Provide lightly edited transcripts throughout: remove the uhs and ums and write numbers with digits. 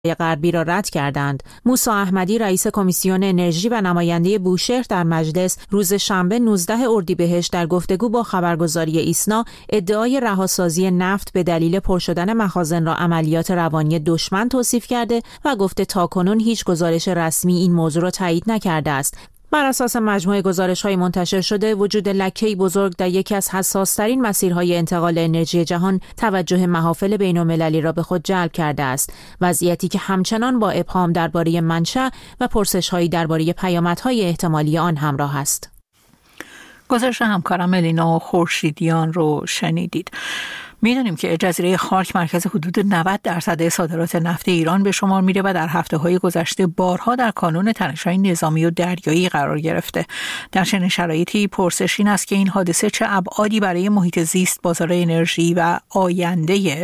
غربی را رد کردند. موسی احمدی رئیس کمیسیون انرژی و نماینده بوشهر در مجلس روز شنبه 19 اردیبهشت در گفتگو با خبرگزاری ایسنا ادعای رهاسازی نفت به دلیل پر شدن مخازن را عملیات روانی دشمن توصیف کرده و گفته تاکنون هیچ گزارش رسمی این موضوع را تایید نکرده است. بر اساس مجموعه گزارش‌های منتشر شده، وجود لکه‌ای بزرگ در یکی از حساس‌ترین مسیرهای انتقال انرژی جهان توجه محافل بین‌المللی را به خود جلب کرده است. وضعیتی که همچنان با ابهام درباره منشأ و پرسش‌هایی درباره پیامدهای احتمالی آن همراه است. گزارش همکارم ملینا خورشیدیان رو شنیدید. می‌دونیم که جزیره خارک مرکز حدود 90% صادرات نفت ایران به شمار میره و در هفته‌های گذشته بارها در کانون تنش‌های نظامی و دریایی قرار گرفته. در چنین شرایطی پرسش این است که این حادثه چه ابعادی برای محیط زیست، بازار انرژی و آینده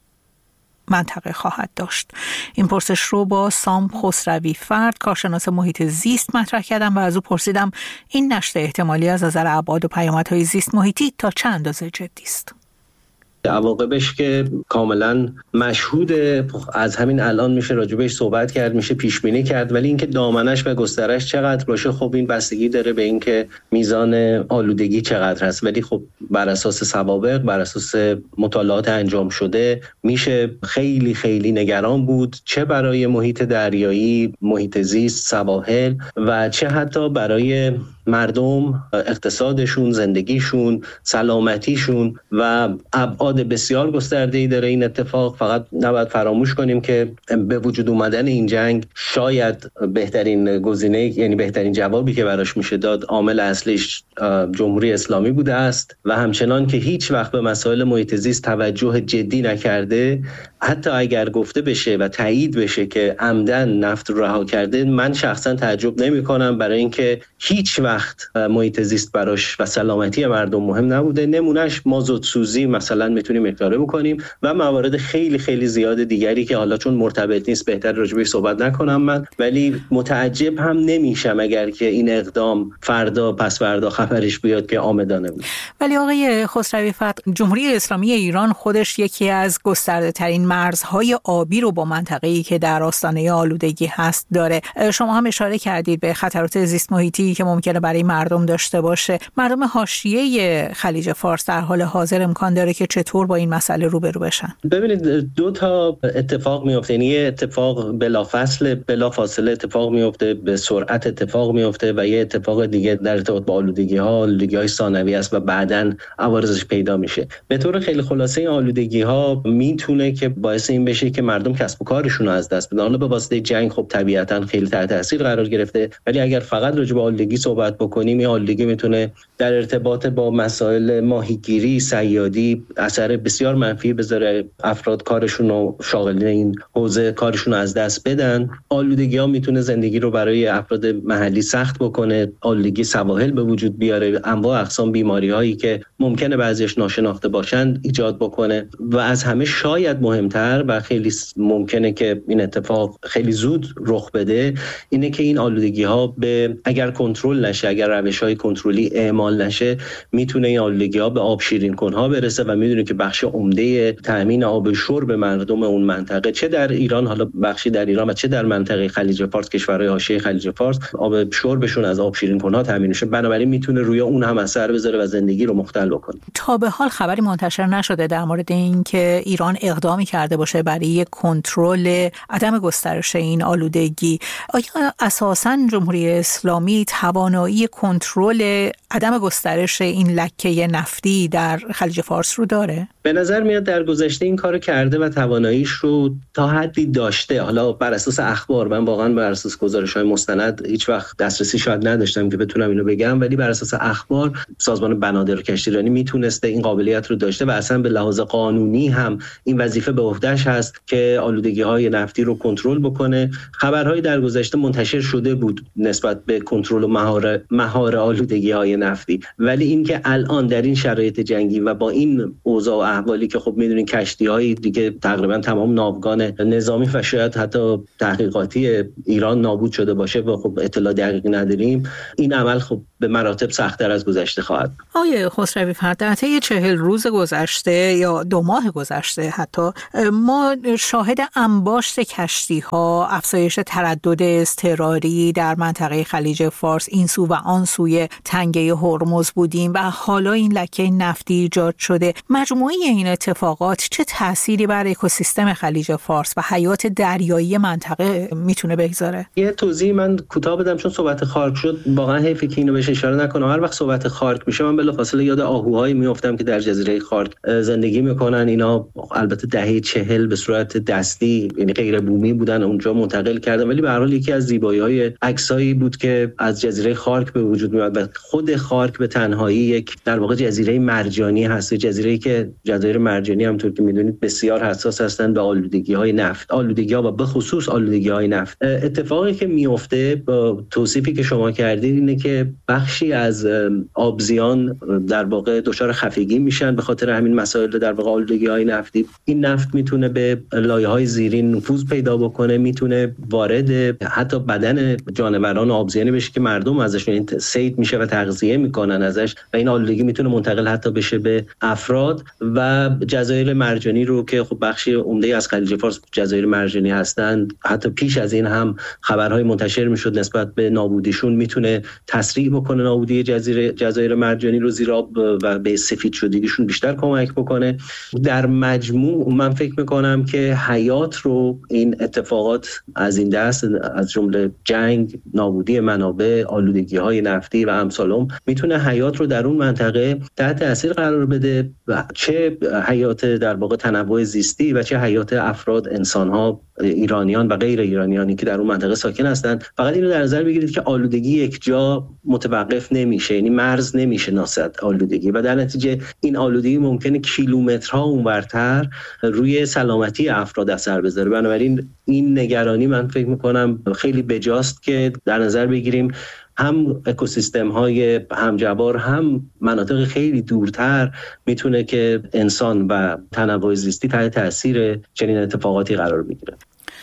منطقه خواهد داشت. این پرسش رو با سام خسروی فرد، کارشناس محیط زیست، مطرح کردم و از او پرسیدم این نشت احتمالی از نظر ابعاد و پیامدهای زیست محیطی تا چه اندازه جدی است؟ عواقبش که کاملا مشهوده، از همین الان میشه راجبش صحبت کرد، میشه پیش بینی کرد، ولی اینکه دامنش و گسترش چقدر باشه خب این بستگی داره به اینکه میزان آلودگی چقدر هست. ولی خب بر اساس سوابق، بر اساس مطالعات انجام شده میشه خیلی خیلی نگران بود، چه برای محیط دریایی، محیط زیست، سواحل و چه حتی برای مردم، اقتصادشون، زندگیشون، سلامتیشون و ابعاد بسیار گسترده‌ای داره این اتفاق. فقط نباید فراموش کنیم که به وجود اومدن این جنگ شاید بهترین گزینه، یعنی بهترین جوابی که براش میشه داد، عامل اصلیش جمهوری اسلامی بوده است و همچنان که هیچ وقت به مسائل محیط زیست توجه جدی نکرده، حتی اگر گفته بشه و تایید بشه که عمدن نفت رو رها کرده، من شخصا تعجب نمی‌کنم، برای اینکه هیچ وقت محیط زیست براش و سلامتی مردم مهم نبوده. نمونهش مازوت سوزی مثلا میتونیم اشاره بکنیم و موارد خیلی خیلی زیاد دیگری که حالا چون مرتبط نیست بهتر راجبش صحبت نکنم من، ولی متعجب هم نمیشم اگر که این اقدام فردا پس فردا خبرش بیاد که آمدانه بود. ولی آقای خسروی فرد، جمهوری اسلامی ایران خودش یکی از گسترده ترین مرزهای آبی رو با منطقه‌ای که در آستانه آلودگی هست داره. شما هم اشاره کردید به خطرات زیست محیطی که ممکنه برای مردم داشته باشه. مردم حاشیه خلیج فارس در حال حاضر امکان داره که چطور با این مسئله روبرو بشن؟ ببینید دو تا اتفاق میفته. یه اتفاق بلافاصله اتفاق میفته، به سرعت اتفاق میفته و یه اتفاق دیگه در ارتباط با آلودگی‌های ثانوی است و بعداً عوارضش پیدا میشه. به طور خیلی خلاصه این آلودگی‌ها میتونه که باعث این بشه که مردم کسب و کارشون رو از دست بدن. حالا به واسطه جنگ خب طبیعتاً خیلی تحت تاثیر قرار گرفته، ولی اگر فقط راجع به آلودگی صحبت بکنیم، این آلودگی میتونه در ارتباط با مسائل ماهیگیری، صیادی اثر بسیار منفی بذاره، افراد کارشون رو، شاغلین این حوزه کارشون رو از دست بدن. آلودگی‌ها میتونه زندگی رو برای افراد محلی سخت بکنه، آلودگی سواحل به وجود بیاره، انواع اقسام بیماری‌هایی که ممکنه بعضیش ناشناخته باشند ایجاد بکنه و از همه شاید مهمتر و خیلی ممکنه که این اتفاق خیلی زود رخ بده، اینه که این آلودگی‌ها اگر کنترل نشه، اگر روش‌های کنترلی اعمال نشه، میتونه این آلودگی‌ها به آب شیرین کنها برسه و میدونه که بخش عمده تامین آب شرب مردم اون منطقه، چه در ایران، حالا بخشی در ایران و چه در منطقه خلیج فارس، کشورهای حاشیه خلیج فارس، آب شربشون از آب شیرین کنها تامین میشه، بنابراین میتونه روی اون هم اثر بذاره و زندگی رو مختل بکنه. تا به حال خبری منتشر نشده در مورد اینکه ایران اقدامی کرده باشه برای کنترل عدم گسترش این آلودگی. آیا اساساً جمهوری اسلامی توانایی کنترل عدم گسترش این لکه نفتی در خلیج فارس رو داره؟ به نظر میاد در گذشته این کارو کرده و تواناییش رو تا حدی داشته. حالا بر اساس اخبار، من واقعا بر اساس گزارش‌های مستند هیچ وقت دسترسی شاید نداشتم که بتونم اینو بگم، ولی بر اساس اخبار سازمان بنادر و کشتیرانی میتونسته این قابلیت رو داشته و اصلا به لحاظ قانونی هم این وظیفه به عهده‌اش هست که آلودگی‌های نفتی رو کنترل بکنه. خبرهای در گذشته منتشر شده بود نسبت به کنترل و مهار آلودگی‌های نفتی، ولی اینکه الان در این شرایط جنگی و با این اوضاع و احوالی که خب میدونین کشتی‌های دیگه تقریبا تمام ناوگان نظامی و شاید حتی تحقیقاتی ایران نابود شده باشه و خب اطلاع دقیقی نداریم، این عمل خب به مراتب سخت‌تر از گذشته خواهد. آقای خسروی فرد، در طی 40 روز گذشته یا 2 ماه گذشته حتی ما شاهد انباشت کشتی‌ها، افزایش تردد اضطراری در منطقه خلیج فارس این سو و آن سوی تنگه هرمز بودیم و حالا این لکه نفتی ایجاد شده. مجموعه این اتفاقات چه تأثیری بر اکوسیستم خلیج فارس و حیات دریایی منطقه میتونه بگذاره؟ یه توضیح من کوتاه بدم چون صحبت خارک شد، واقعا حیفه که اینو بهش اشاره نکنم. هر وقت صحبت خارک میشه من بلافاصله یاد آهوهایی میافتم که در جزیره خارک زندگی میکنن. اینا البته دهه 40 به صورت دستی یعنی غیر بومی بودن، اونجا منتقل کردن، ولی به هر حال یکی از زیبایی‌های عکسایی بود که از جزیره خارک به وجود میاد و خود خارک به تنهایی یک در واقع جزیره مرجانی هست، جزیره‌ای که جزایر مرجانی همونطور که میدونید بسیار حساس هستند به آلودگی‌های نفت، آلودگی‌ها و به خصوص آلودگی‌های نفت. اتفاقی که میفته با توصیفی که شما کردید اینه که بخشی از آبزیان در واقع دچار خفگی میشن به خاطر همین مسائل در واقع آلودگی‌های نفتی. این نفت میتونه به لایه‌های زیرین نفوذ پیدا بکنه، میتونه وارد حتی بدن جانوران و آبزیانی بشه که مردم ازشون صید میشه و تغذیه میکنن ازش و این آلودگی میتونه منتقل حتی بشه به افراد. و جزایر مرجانی رو که خب بخشی عمده از خلیج فارس جزایر مرجانی هستند، حتی پیش از این هم خبرهای منتشر میشد نسبت به نابودیشون، میتونه تسریع بکنه نابودی جزایر مرجانی رو، زیرا و به سفید شدگیشون بیشتر کمک بکنه. در مجموع من فکر میکنم که حیات رو این اتفاقات از این دست از جمله جنگ، نابودی منابع، آلودگی‌های نفتی و امثالهم میتونه حیات رو در اون منطقه تحت تاثیر قرار بده، و چه حیات در واقع تنوع زیستی و چه حیات افراد، انسان‌ها، ایرانیان و غیر ایرانیانی که در اون منطقه ساکن هستند. فقط اینو در نظر بگیرید که آلودگی یک جا متوقف نمیشه، یعنی مرز نمیشناسد آلودگی و در نتیجه این آلودگی ممکنه کیلومترها اونورتر روی سلامتی افراد اثر بذاره. بنابراین این نگرانی من فکر میکنم خیلی بجاست که در نظر بگیریم هم اکوسیستم های همجوار هم مناطق خیلی دورتر میتونه که انسان و تنوع زیستی تحت تاثیر چنین اتفاقاتی قرار بگیره.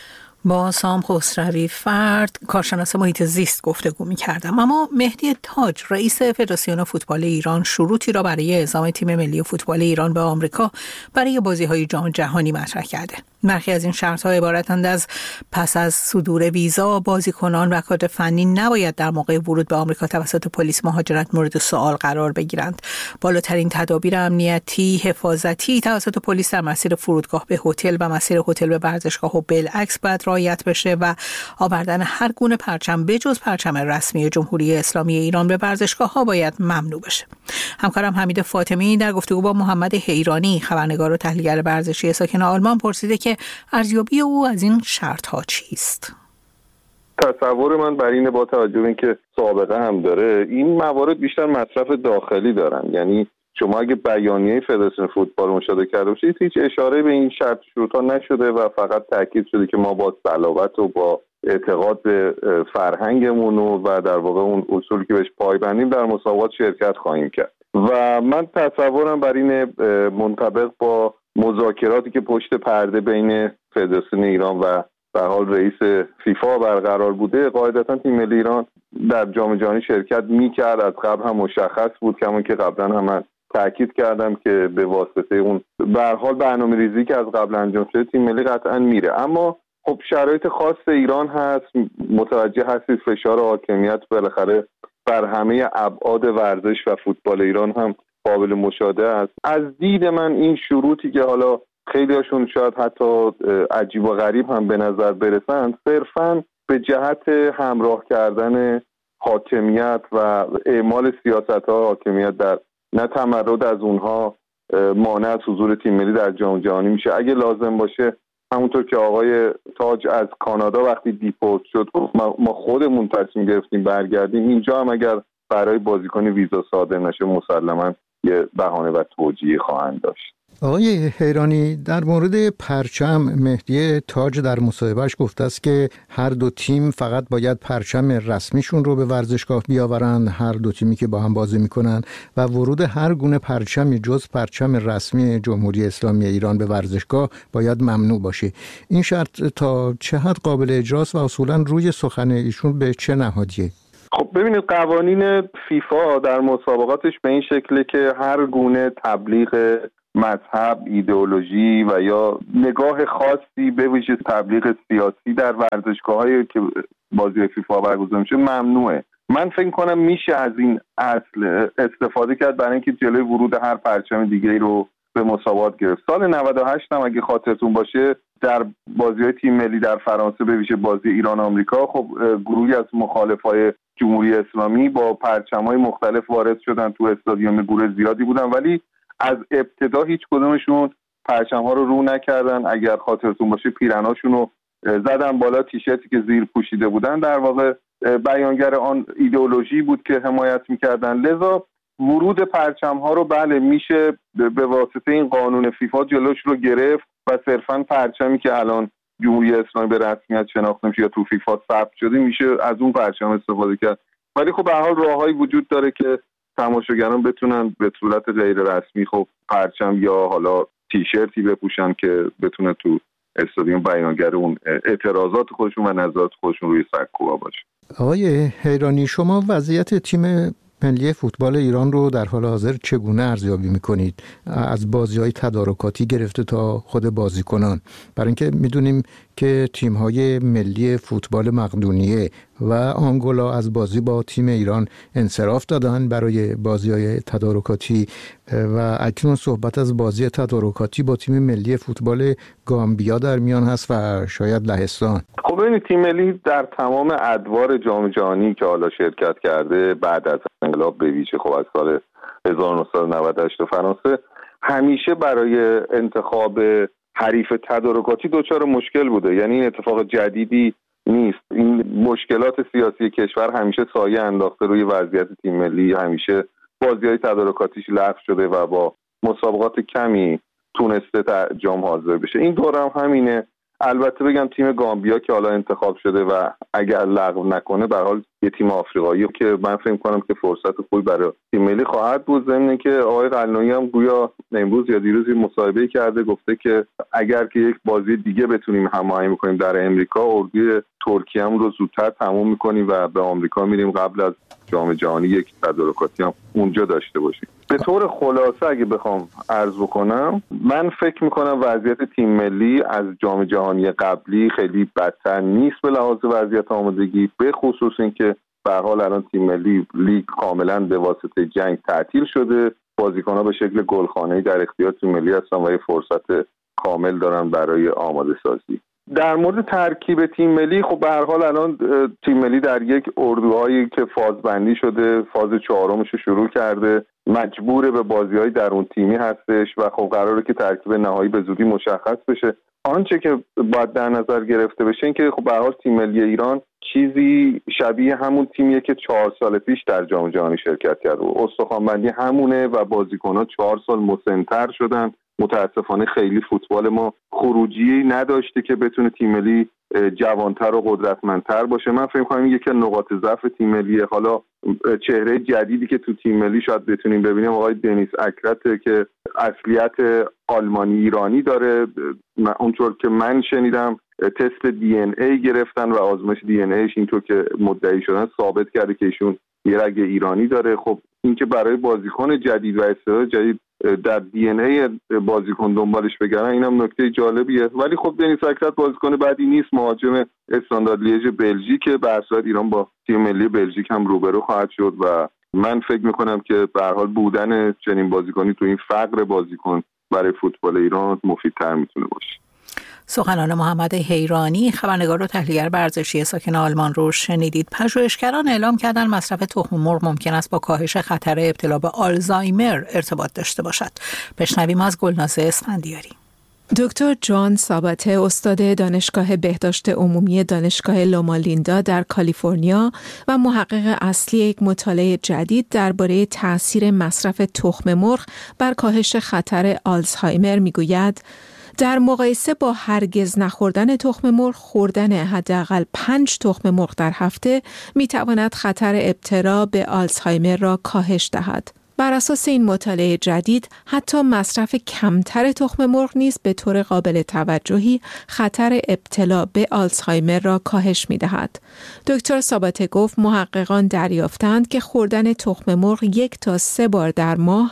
با سام خسروی فرد، کارشناس محیط زیست گفتگو می‌کردم. اما مهدی تاج، رئیس فدراسیون فوتبال ایران، شروطی را برای اعزام تیم ملی فوتبال ایران به آمریکا برای بازی‌های جام جهانی مطرح کرده. برخی از این شرط‌ها عبارتند از پس از صدور ویزا بازیکنان و کادر فنی نباید در موقع ورود به آمریکا توسط پلیس مهاجرت مورد سوال قرار بگیرند. بالاترین تدابیر امنیتی، حفاظتی توسط پلیس در مسیر فرودگاه به هتل و مسیر هتل به ورزشگاه و بالعکس باید رعایت بشه و آوردن هر گونه پرچم بجز پرچم رسمی جمهوری اسلامی ایران به ورزشگاه‌ها باید ممنوع بشه. همکارم حمید فاطمی در گفتگو با محمد حیرانی، خبرنگار و تحلیلگر ورزشی ساکن آلمان، پرسیده که ارزیابی او از این شرط‌ها چیست؟ تصور من بر اینه با توجه به اینکه سابقه هم داره این موارد بیشتر مصرف داخلی دارن. یعنی شما اگه بیانیه فدراسیون فوتبال مشاهده کرده باشید هیچ اشاره به این شرط شروط‌ها نشده و فقط تاکید شده که ما با صلابت و با اعتقاد به فرهنگمون و در واقع اون اصولی که بهش پایبندیم در مسابقات شرکت خواهیم کرد. و من تصورم بر این منطبق با مذاکراتی که پشت پرده بین فدراسیون ایران و به حال رئیس فیفا برقرار بوده، قاعدتا تیم ملی ایران در جام جهانی شرکت می‌کرد. از قبل هم مشخص بود، کما که قبلا هم تاکید کردم که به واسطه اون به هر حال برنامه‌ریزی که از قبل انجام شده تیم ملی قطعا میره. اما خب شرایط خاص ایران هست، متوجه هستید فشار حاکمیت بالاخره بر همه ابعاد ورزش و فوتبال ایران هم قابل مشاهده است. از دید من این شروطی که حالا خیلی هاشون شاید حتی عجیب و غریب هم به نظر برسند، صرفاً به جهت همراه کردن حاکمیت و اعمال سیاست‌ها حاکمیت در نه تمرد از اونها مانع از حضور تیم ملی در جام جهانی میشه. اگه لازم باشه همونطور که آقای تاج از کانادا وقتی دیپورت شد ما خودمون تصمیم گرفتیم برگردیم، اینجا هم اگر برای بازیکن ویزا صادر نشه مسلماً یه بهانه و توجیه خواهند داشت. آقای حیرانی، در مورد پرچم مهدی تاج در مصاحبهش گفته است که هر دو تیم فقط باید پرچم رسمیشون رو به ورزشگاه بیاورن، هر دو تیمی که با هم بازی میکنن، و ورود هر گونه پرچمی جز پرچم رسمی جمهوری اسلامی ایران به ورزشگاه باید ممنوع باشه. این شرط تا چه حد قابل اجراست و اصولا روی سخن ایشون به چه نهادیه؟ خب ببینید قوانین فیفا در مسابقاتش به این شکله که هر گونه تبلیغ مذهب، ایدئولوژی و یا نگاه خاصی به ویژه تبلیغ سیاسی در ورزشگاه‌هایی که بازی فیفا برگزار میشه ممنوعه. من فکر کنم میشه از این اصل استفاده کرد برای اینکه جلوی ورود هر پرچم دیگه‌ای رو به مسابقات گرفت. سال 98 هم اگه خاطرتون باشه در بازی‌های تیم ملی در فرانسه به ویژه بازی ایران آمریکا خب گروهی از مخالفای جمهوری اسلامی با پرچم‌های مختلف وارد شدن تو استادیوم، گروه زیادی بودن ولی از ابتدا هیچ کدومشون پرچم‌ها رو نکردن. اگر خاطرتون باشه پیرناشون رو زدن بالا، تیشرتی که زیر پوشیده بودن در واقع بیانگر آن ایدئولوژی بود که حمایت می‌کردن. لذا ورود پرچم‌ها رو بله میشه به واسطه این قانون فیفا جلوش رو گرفت و صرفاً پرچمی که الان جمهوری اسلامی به رسمیت شناخته میشه یا تو فیفا ثبت شده میشه از اون پرچم استفاده کرد. ولی خب به هر حال راههایی وجود داره که تماشاگران بتونن به صورت غیر رسمی خب پرچم یا حالا تیشرتی بپوشن که بتونه تو استادیوم بیانگر اون اعتراضات خودشون و نظرات خودشون روی سکوها باشه. آقای حیرانی، شما وضعیت تیم ملی فوتبال ایران رو در حال حاضر چگونه ارزیابی می‌کنید؟ از بازی‌های تدارکاتی گرفته تا خود بازیکنان، برای اینکه می‌دونیم که تیم‌های ملی فوتبال مقدونیه و آنگولا از بازی با تیم ایران انصراف دادن برای بازی‌های تدارکاتی و اکنون صحبت از بازی تدارکاتی با تیم ملی فوتبال گامبیا در میان هست و شاید لهستان. خب ببینید تیم ملی در تمام ادوار جام جهانی که حالا شرکت کرده بعد از انقلاب به ویژه خب از سال 1998 فرانسه همیشه برای انتخاب حریف تدارکاتی دچار مشکل بوده. یعنی این اتفاق جدیدی نیست. این مشکلات سیاسی کشور همیشه سایه انداخته روی وضعیت تیم ملی، همیشه بازی‌های تدارکاتیش لغو شده و با مسابقات کمی تونسته در جام حاضر بشه. این دوره هم همینه. البته بگم تیم گامبیا که حالا انتخاب شده و اگر لغو نکنه به هر حال یه تیم آفریقایی که من فکر کنم که فرصت خوبی برای تیم ملی خواهد بود. ضمن که آقای قلنویی هم گویا امروز یا دیروز مصاحبه کرده گفته که اگر که یک بازی دیگه بتونیم هماهنگ کنیم در امریکا، اردوی ترکیه هم رو زودتر تموم می‌کنیم و به آمریکا میریم قبل از جام جهانی یک تدارکاتی هم اونجا داشته باشیم. به طور خلاصه اگه بخوام عرض بکنم، من فکر میکنم وضعیت تیم ملی از جام جهانی قبلی خیلی بدتر نیست به لحاظ وضعیت آمادگی، به خصوص اینکه به هر حال الان تیم ملی لیگ کاملا به واسطه جنگ تعطیل شده، بازیکن‌ها به شکل گلخانه‌ای در اختیار تیم ملی هستن و یه فرصت کامل دارن برای آماده سازی. در مورد ترکیب تیم ملی خب به هر حال الان تیم ملی در یک اردوهایی که فازبندی شده، فاز 4مش رو شروع کرده، مجبور به بازی‌های درون تیمی هستش و خب قراره که ترکیب نهایی به زودی مشخص بشه. آنچه که باید در نظر گرفته بشه این که خب به هر حال تیم ملی ایران چیزی شبیه همون تیمیه که 4 سال پیش در جام جهانی شرکت کرد و استخوان‌بندی همونه و بازیکن‌ها 4 سال مسن‌تر شدن. متاسفانه خیلی فوتبال ما خروجی نداشته که بتونه تیم ملی جوانتر و قدرتمندتر باشه. من فکر می‌کنم یکی از نقاط ضعف تیم ملیه. حالا چهره جدیدی که تو تیم ملی شاید بتونیم ببینیم آقای دنیس اکرت که اصلیت آلمانی ایرانی داره. اونطور که من شنیدم تست دی ان ای گرفتن و آزمایش دی ان ایش اینطور که مدعی شدن ثابت کرده که ایشون یه رگ ایرانی داره. خب این که برای بازیکن جدید و استعداد جدید در دی ان ای بازیکن دنبالش بگردن اینم نکته جالبیه. ولی خب دنیس اکرت بازیکن بعدی نیست، مهاجم استاندارد لیژ بلژیک. به هر صورت ایران با تیم ملی بلژیک هم روبرو خواهد شد و من فکر میکنم که به هر حال بودن چنین بازیکنی تو این فقر بازیکن برای فوتبال ایران مفیدتر میتونه باشه. سخنان محمد حیرانی، خبرنگار و تحلیلگر ورزشی ساکن آلمان رو شنیدید. پژوهشگران اعلام کردن مصرف تخم مرغ ممکن است با کاهش خطر ابتلا به آلزایمر ارتباط داشته باشد. بشنویم از گلناز اسفندیاری. دکتر جان ساباته، استاد دانشگاه بهداشت عمومی دانشگاه لوما لیندا در کالیفرنیا و محقق اصلی یک مطالعه جدید درباره تأثیر مصرف تخم مرغ بر کاهش خطر آلزایمر میگوید در مقایسه با هرگز نخوردن تخم مرغ، خوردن حداقل 5 تخم مرغ در هفته میتواند خطر ابتلا به آلزایمر را کاهش دهد. بر اساس این مطالعه جدید حتی مصرف کمتر تخم مرغ نیز به طور قابل توجهی خطر ابتلا به آلزایمر را کاهش می‌دهد. دکتر ساباته گفت محققان دریافتند که خوردن تخم مرغ 1 تا 3 بار در ماه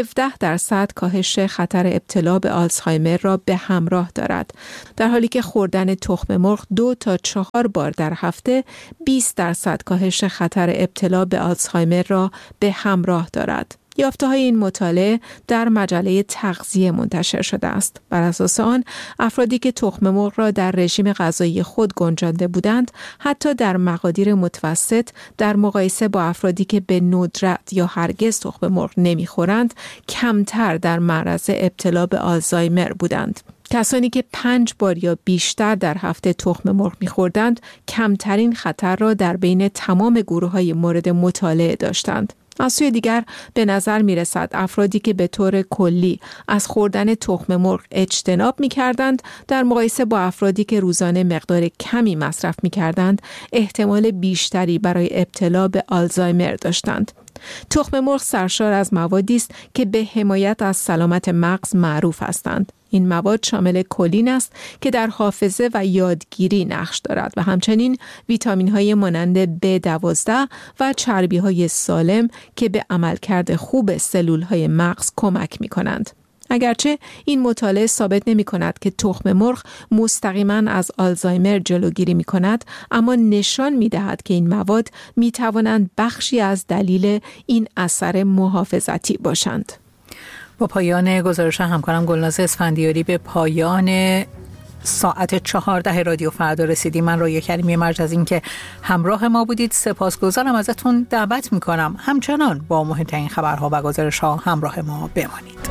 17% کاهش خطر ابتلا به آلزایمر را به همراه دارد، در حالی که خوردن تخم مرغ 2 تا 4 بار در هفته 20% کاهش خطر ابتلا به آلزایمر را به همراه دارد. یافته‌های این مطالعه در مجله تغذیه منتشر شده است. بر اساس آن، افرادی که تخم مرغ را در رژیم غذایی خود گنجانده بودند، حتی در مقادیر متوسط در مقایسه با افرادی که به ندرت یا هرگز تخم مرغ نمی‌خورند، کمتر در معرض ابتلا به آلزایمر بودند. کسانی که 5 بار یا بیشتر در هفته تخم مرغ می‌خوردند، کمترین خطر را در بین تمام گروه‌های مورد مطالعه داشتند. از سوی دیگر به نظر می رسد افرادی که به طور کلی از خوردن تخم مرغ اجتناب می کردند در مقایسه با افرادی که روزانه مقدار کمی مصرف می کردند احتمال بیشتری برای ابتلا به آلزایمر داشتند. تخم مرغ سرشار از موادی است که به حمایت از سلامت مغز معروف هستند. این مواد شامل کلین است که در حافظه و یادگیری نقش دارد و همچنین ویتامین‌های مانند B12 و چربی‌های سالم که به عملکرد خوب سلول‌های مغز کمک می‌کنند. اگرچه این مطالعه ثابت نمی‌کند که تخم مرغ مستقیماً از آلزایمر جلوگیری می‌کند، اما نشان می‌دهد که این مواد می‌توانند بخشی از دلیل این اثر محافظتی باشند. با پایان گزارش همکارم گلناز اسفندیاری به پایان ساعت 14 رادیو فردا رسیدیم. من رویا کریمی مرج از این که همراه ما بودید سپاسگزارم ازتون. دعوت میکنم همچنان با مهمترین خبرها و گزارش‌ها همراه ما بمانید.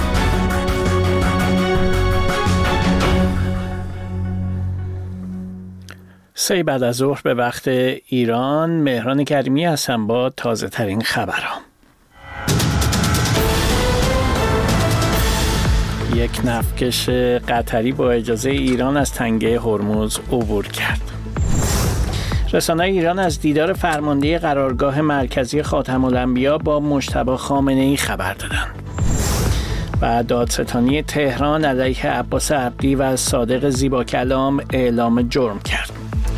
سه بعد از ظهر به وقت ایران، مهران کریمی هستم با تازه ترین خبرها. یک نفتکش قطری با اجازه ایران از تنگه هرمز عبور کرد. رسانه‌های ایران از دیدار فرمانده قرارگاه مرکزی خاتم‌الانبیا با مجتبی خامنه‌ای خبر دادند. و دادستانی تهران علیه عباس عبدی و صادق زیباکلام اعلام جرم کرد.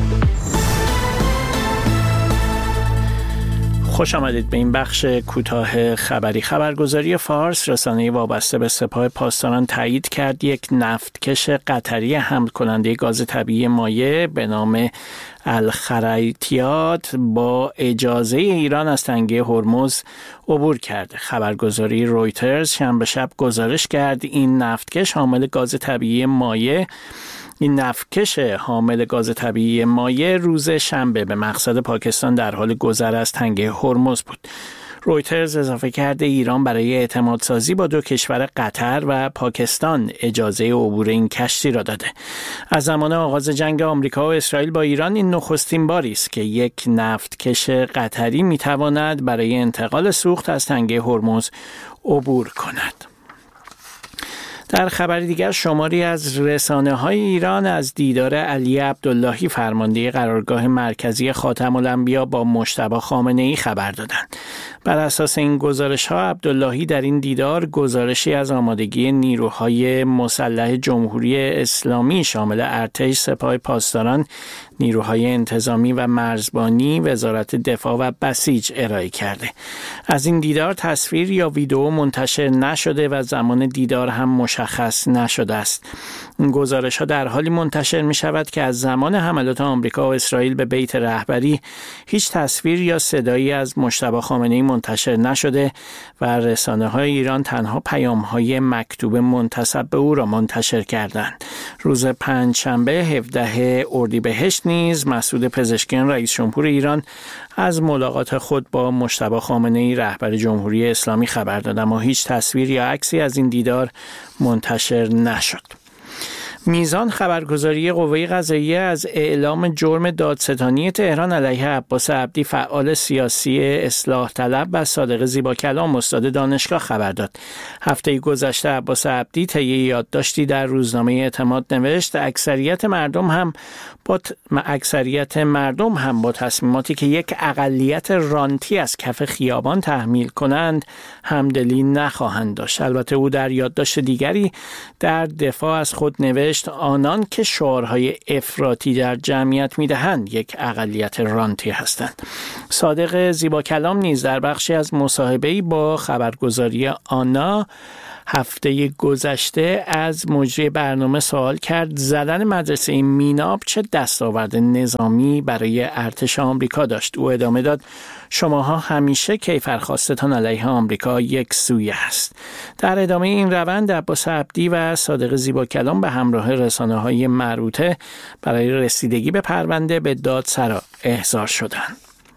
خوش آمدید به این بخش کوتاه خبری. خبرگزاری فارس، رسانه وابسته به سپاه پاسداران، تایید کرد یک نفتکش قطری حمل کننده گاز طبیعی مایع به نام الخریطیات با اجازه ایران از تنگه هرمز عبور کرده. خبرگزاری رویترز شنبه شب گزارش کرد این نفتکش حامل گاز طبیعی مایع روز شنبه به مقصد پاکستان در حال گذر از تنگه هرمز بود. رویترز اضافه کرده ایران برای اعتماد سازی با دو کشور قطر و پاکستان اجازه عبور این کشتی را داده. از زمان آغاز جنگ آمریکا و اسرائیل با ایران این نخستین باری است که یک نفتکش قطری میتواند برای انتقال سوخت از تنگه هرمز عبور کند. در خبر دیگر، شماری از رسانه‌های ایران از دیدار علی عبداللهی فرمانده قرارگاه مرکزی خاتم‌الانبیا با مجتبی خامنه‌ای خبر دادند. بر اساس این گزارش‌ها، عبداللهی در این دیدار گزارشی از آمادگی نیروهای مسلح جمهوری اسلامی شامل ارتش، سپاه پاسداران، نیروهای انتظامی و مرزبانی، وزارت دفاع و بسیج ارائه کرده. از این دیدار تصویر یا ویدئو منتشر نشده و زمان دیدار هم مشخص نشده است. این گزارش‌ها در حالی منتشر می‌شود که از زمان حملات آمریکا و اسرائیل به بیت رهبری هیچ تصویر یا صدایی از مجتبی خامنه‌ای منتشر نشده و رسانه‌های ایران تنها پیام‌های مکتوب منتسب به او را منتشر کردند. روز پنجشنبه 17 اردیبهشت نیز مسعود پزشکیان رئیس جمهور ایران از ملاقات خود با مجتبی خامنه‌ای رهبر جمهوری اسلامی خبر داد، اما هیچ تصویر یا عکسی از این دیدار منتشر نشد. میزان خبرگزاری قوه قضاییه از اعلام جرم دادستانی تهران علیه عباس عبدی فعال سیاسی اصلاح طلب و صادق زیباکلام استاد دانشگاه خبر داد. هفته گذشته عباس عبدی طی یادداشتی در روزنامه اعتماد نوشت اکثریت مردم هم با تصمیماتی که یک اقلیت رانتی از کف خیابان تحمیل کنند همدلی نخواهند داشت. البته او در یادداشت دیگری در دفاع از خود نوشت آنان که شعارهای افراطی در جمعیت میدهند یک اقلیت رانتی هستند. صادق زیباکلام نیز در بخشی از مصاحبه‌ای با خبرگزاری آنا هفته گذشته از مجری برنامه سوال کرد زدن مدرسه میناب چه دستاورد نظامی برای ارتش آمریکا داشت. او ادامه داد شماها همیشه کیفرخواستتان علیه آمریکا یک سویه است. در ادامه این روند عباس عبدی و صادق زیباکلام به همراه رسانه‌های مربوطه برای رسیدگی به پرونده به دادسرا احضار شدند.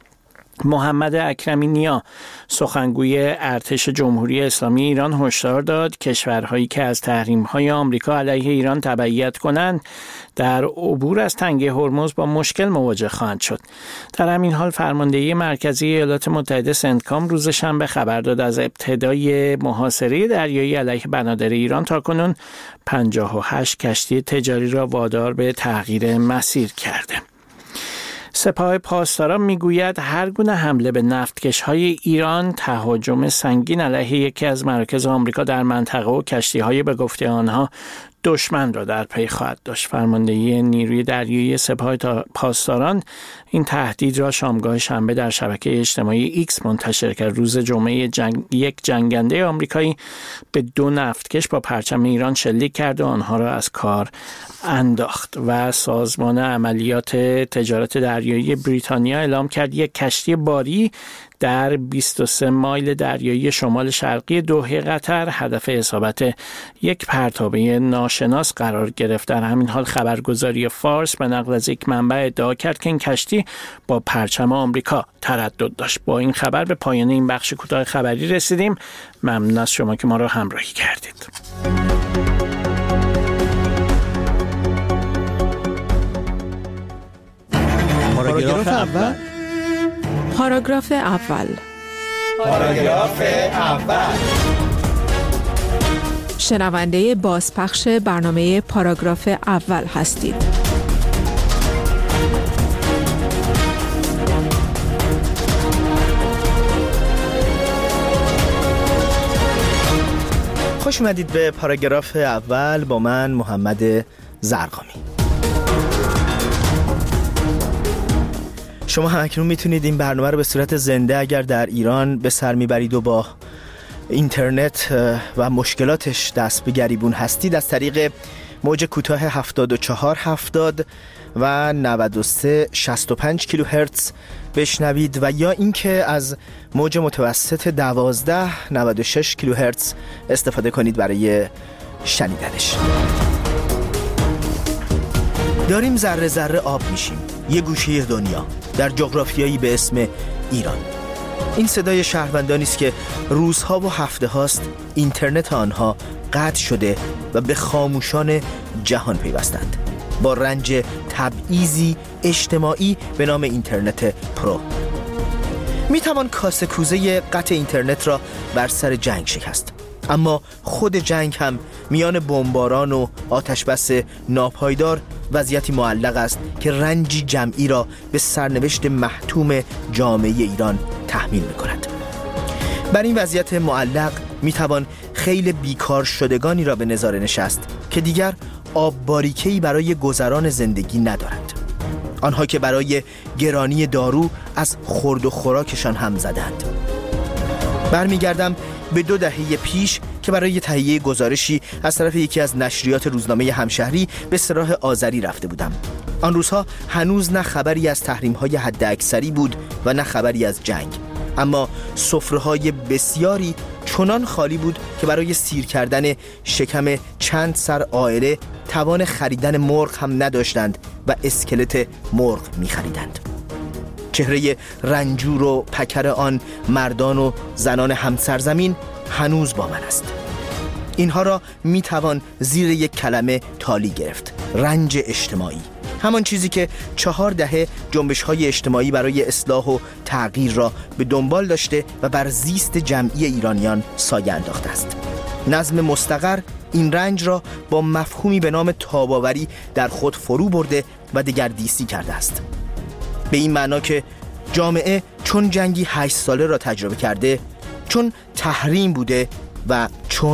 محمد اکرمی نیا سخنگوی ارتش جمهوری اسلامی ایران هشدار داد کشورهایی که از تحریم‌های آمریکا علیه ایران تبعیت کنند در عبور از تنگه هرمز با مشکل مواجه خواهند شد. در همین حال فرماندهی مرکزی ایالات متحده سنتکام روز شنبه خبر داد از ابتدای محاصره دریایی علیه بنادر ایران تاکنون 58 کشتی تجاری را وادار به تغییر مسیر کرده. سپاه پاسداران میگوید هر گونه حمله به نفتکش‌های ایران تهاجم سنگین علیه یکی از مراکز آمریکا در منطقه و کشتی‌های به گفته آنها دشمن را در پی خواهد داشت. فرماندهی نیروی دریایی سپاه پاسداران این تهدید را شامگاه شنبه در شبکه اجتماعی ایکس منتشر کرد. روز جمعه یک جنگنده آمریکایی به 2 نفتکش با پرچم ایران شلیک کرد و آنها را از کار انداخت و سازمان عملیات تجارت دریایی بریتانیا اعلام کرد یک کشتی باری در 23 مایل دریایی شمال شرقی دوحه قطر هدف اصابت یک پرتابه ناشناس قرار گرفت. در همین حال خبرگزاری فارس به نقل از یک منبع ادعا کرد که این کشتی با پرچم آمریکا تردد داشت. با این خبر به پایان این بخش کوتاه خبری رسیدیم. ممنون از شما که ما را همراهی کردید. پاراگراف اول. پاراگراف اول. پاراگراف اول. شنونده بازپخش برنامه پاراگراف اول هستید. خوش اومدید به پاراگراف اول با من محمد زرقامی. شما هم اکنون میتونید این برنامه رو به صورت زنده اگر در ایران به سر میبرید و با اینترنت و مشکلاتش دست به گریبون هستید از طریق موج کوتاه 7470 و 9365 کیلوهرتز بشنوید و یا اینکه از موج متوسط 1296 کیلوهرتز استفاده کنید برای شنیدنش. داریم ذره ذره آب میشیم، یه گوشه دنیا در جغرافیایی به اسم ایران. این صدای شهروندانی است که روزها و هفته هاست اینترنت آنها قطع شده و به خاموشان جهان پیوستند با رنج تبعیضی اجتماعی به نام اینترنت پرو. میتوان کاسه کوزه قطع اینترنت را بر سر جنگ شکست، اما خود جنگ هم میان بمباران و آتشبس ناپایدار وضعیتی معلق است که رنجی جمعی را به سرنوشت محتوم جامعه ایران تحمیل می‌کند. بر این وضعیت معلق میتوان خیلی بیکار شدگانی را به نظاره نشست که دیگر آب باریکه‌ای برای گذران زندگی ندارند. آنها که برای گرانی دارو از خورد و خوراکشان هم زدند. برمیگردم به 2 دهه پیش که برای تهیه گزارشی از طرف یکی از نشریات روزنامه همشهری به سراح آذری رفته بودم. آن روزها هنوز نه خبری از تحریم‌های حداکثری بود و نه خبری از جنگ، اما سفره‌های بسیاری چنان خالی بود که برای سیر کردن شکم چند سر عائله توان خریدن مرغ هم نداشتند و اسکلت مرغ می‌خریدند. چهره رنجور و پکر آن مردان و زنان همسرزمین هنوز با من است. اینها را میتوان زیر یک کلمه تالی گرفت: رنج اجتماعی. همان چیزی که 4 دهه جنبش‌های اجتماعی برای اصلاح و تغییر را به دنبال داشته و بر زیست جمعی ایرانیان سایه انداخته است. نظم مستقر این رنج را با مفهومی به نام تاب‌آوری در خود فرو برده و دگردیسی کرده است. به این معنا که جامعه چون جنگی 8 ساله را تجربه کرده، چون تحریم بوده و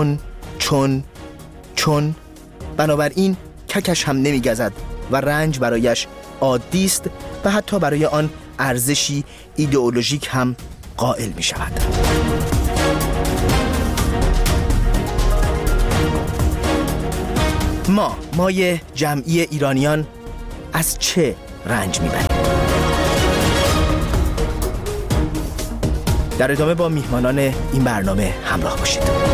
چون بنابراین ککش هم نمی‌گزد و رنج برایش عادی است و حتی برای آن ارزشی ایدئولوژیک هم قائل می شود. مای جمعی ایرانیان از چه رنج می بریم؟ در ادامه با میهمانان این برنامه همراه باشید.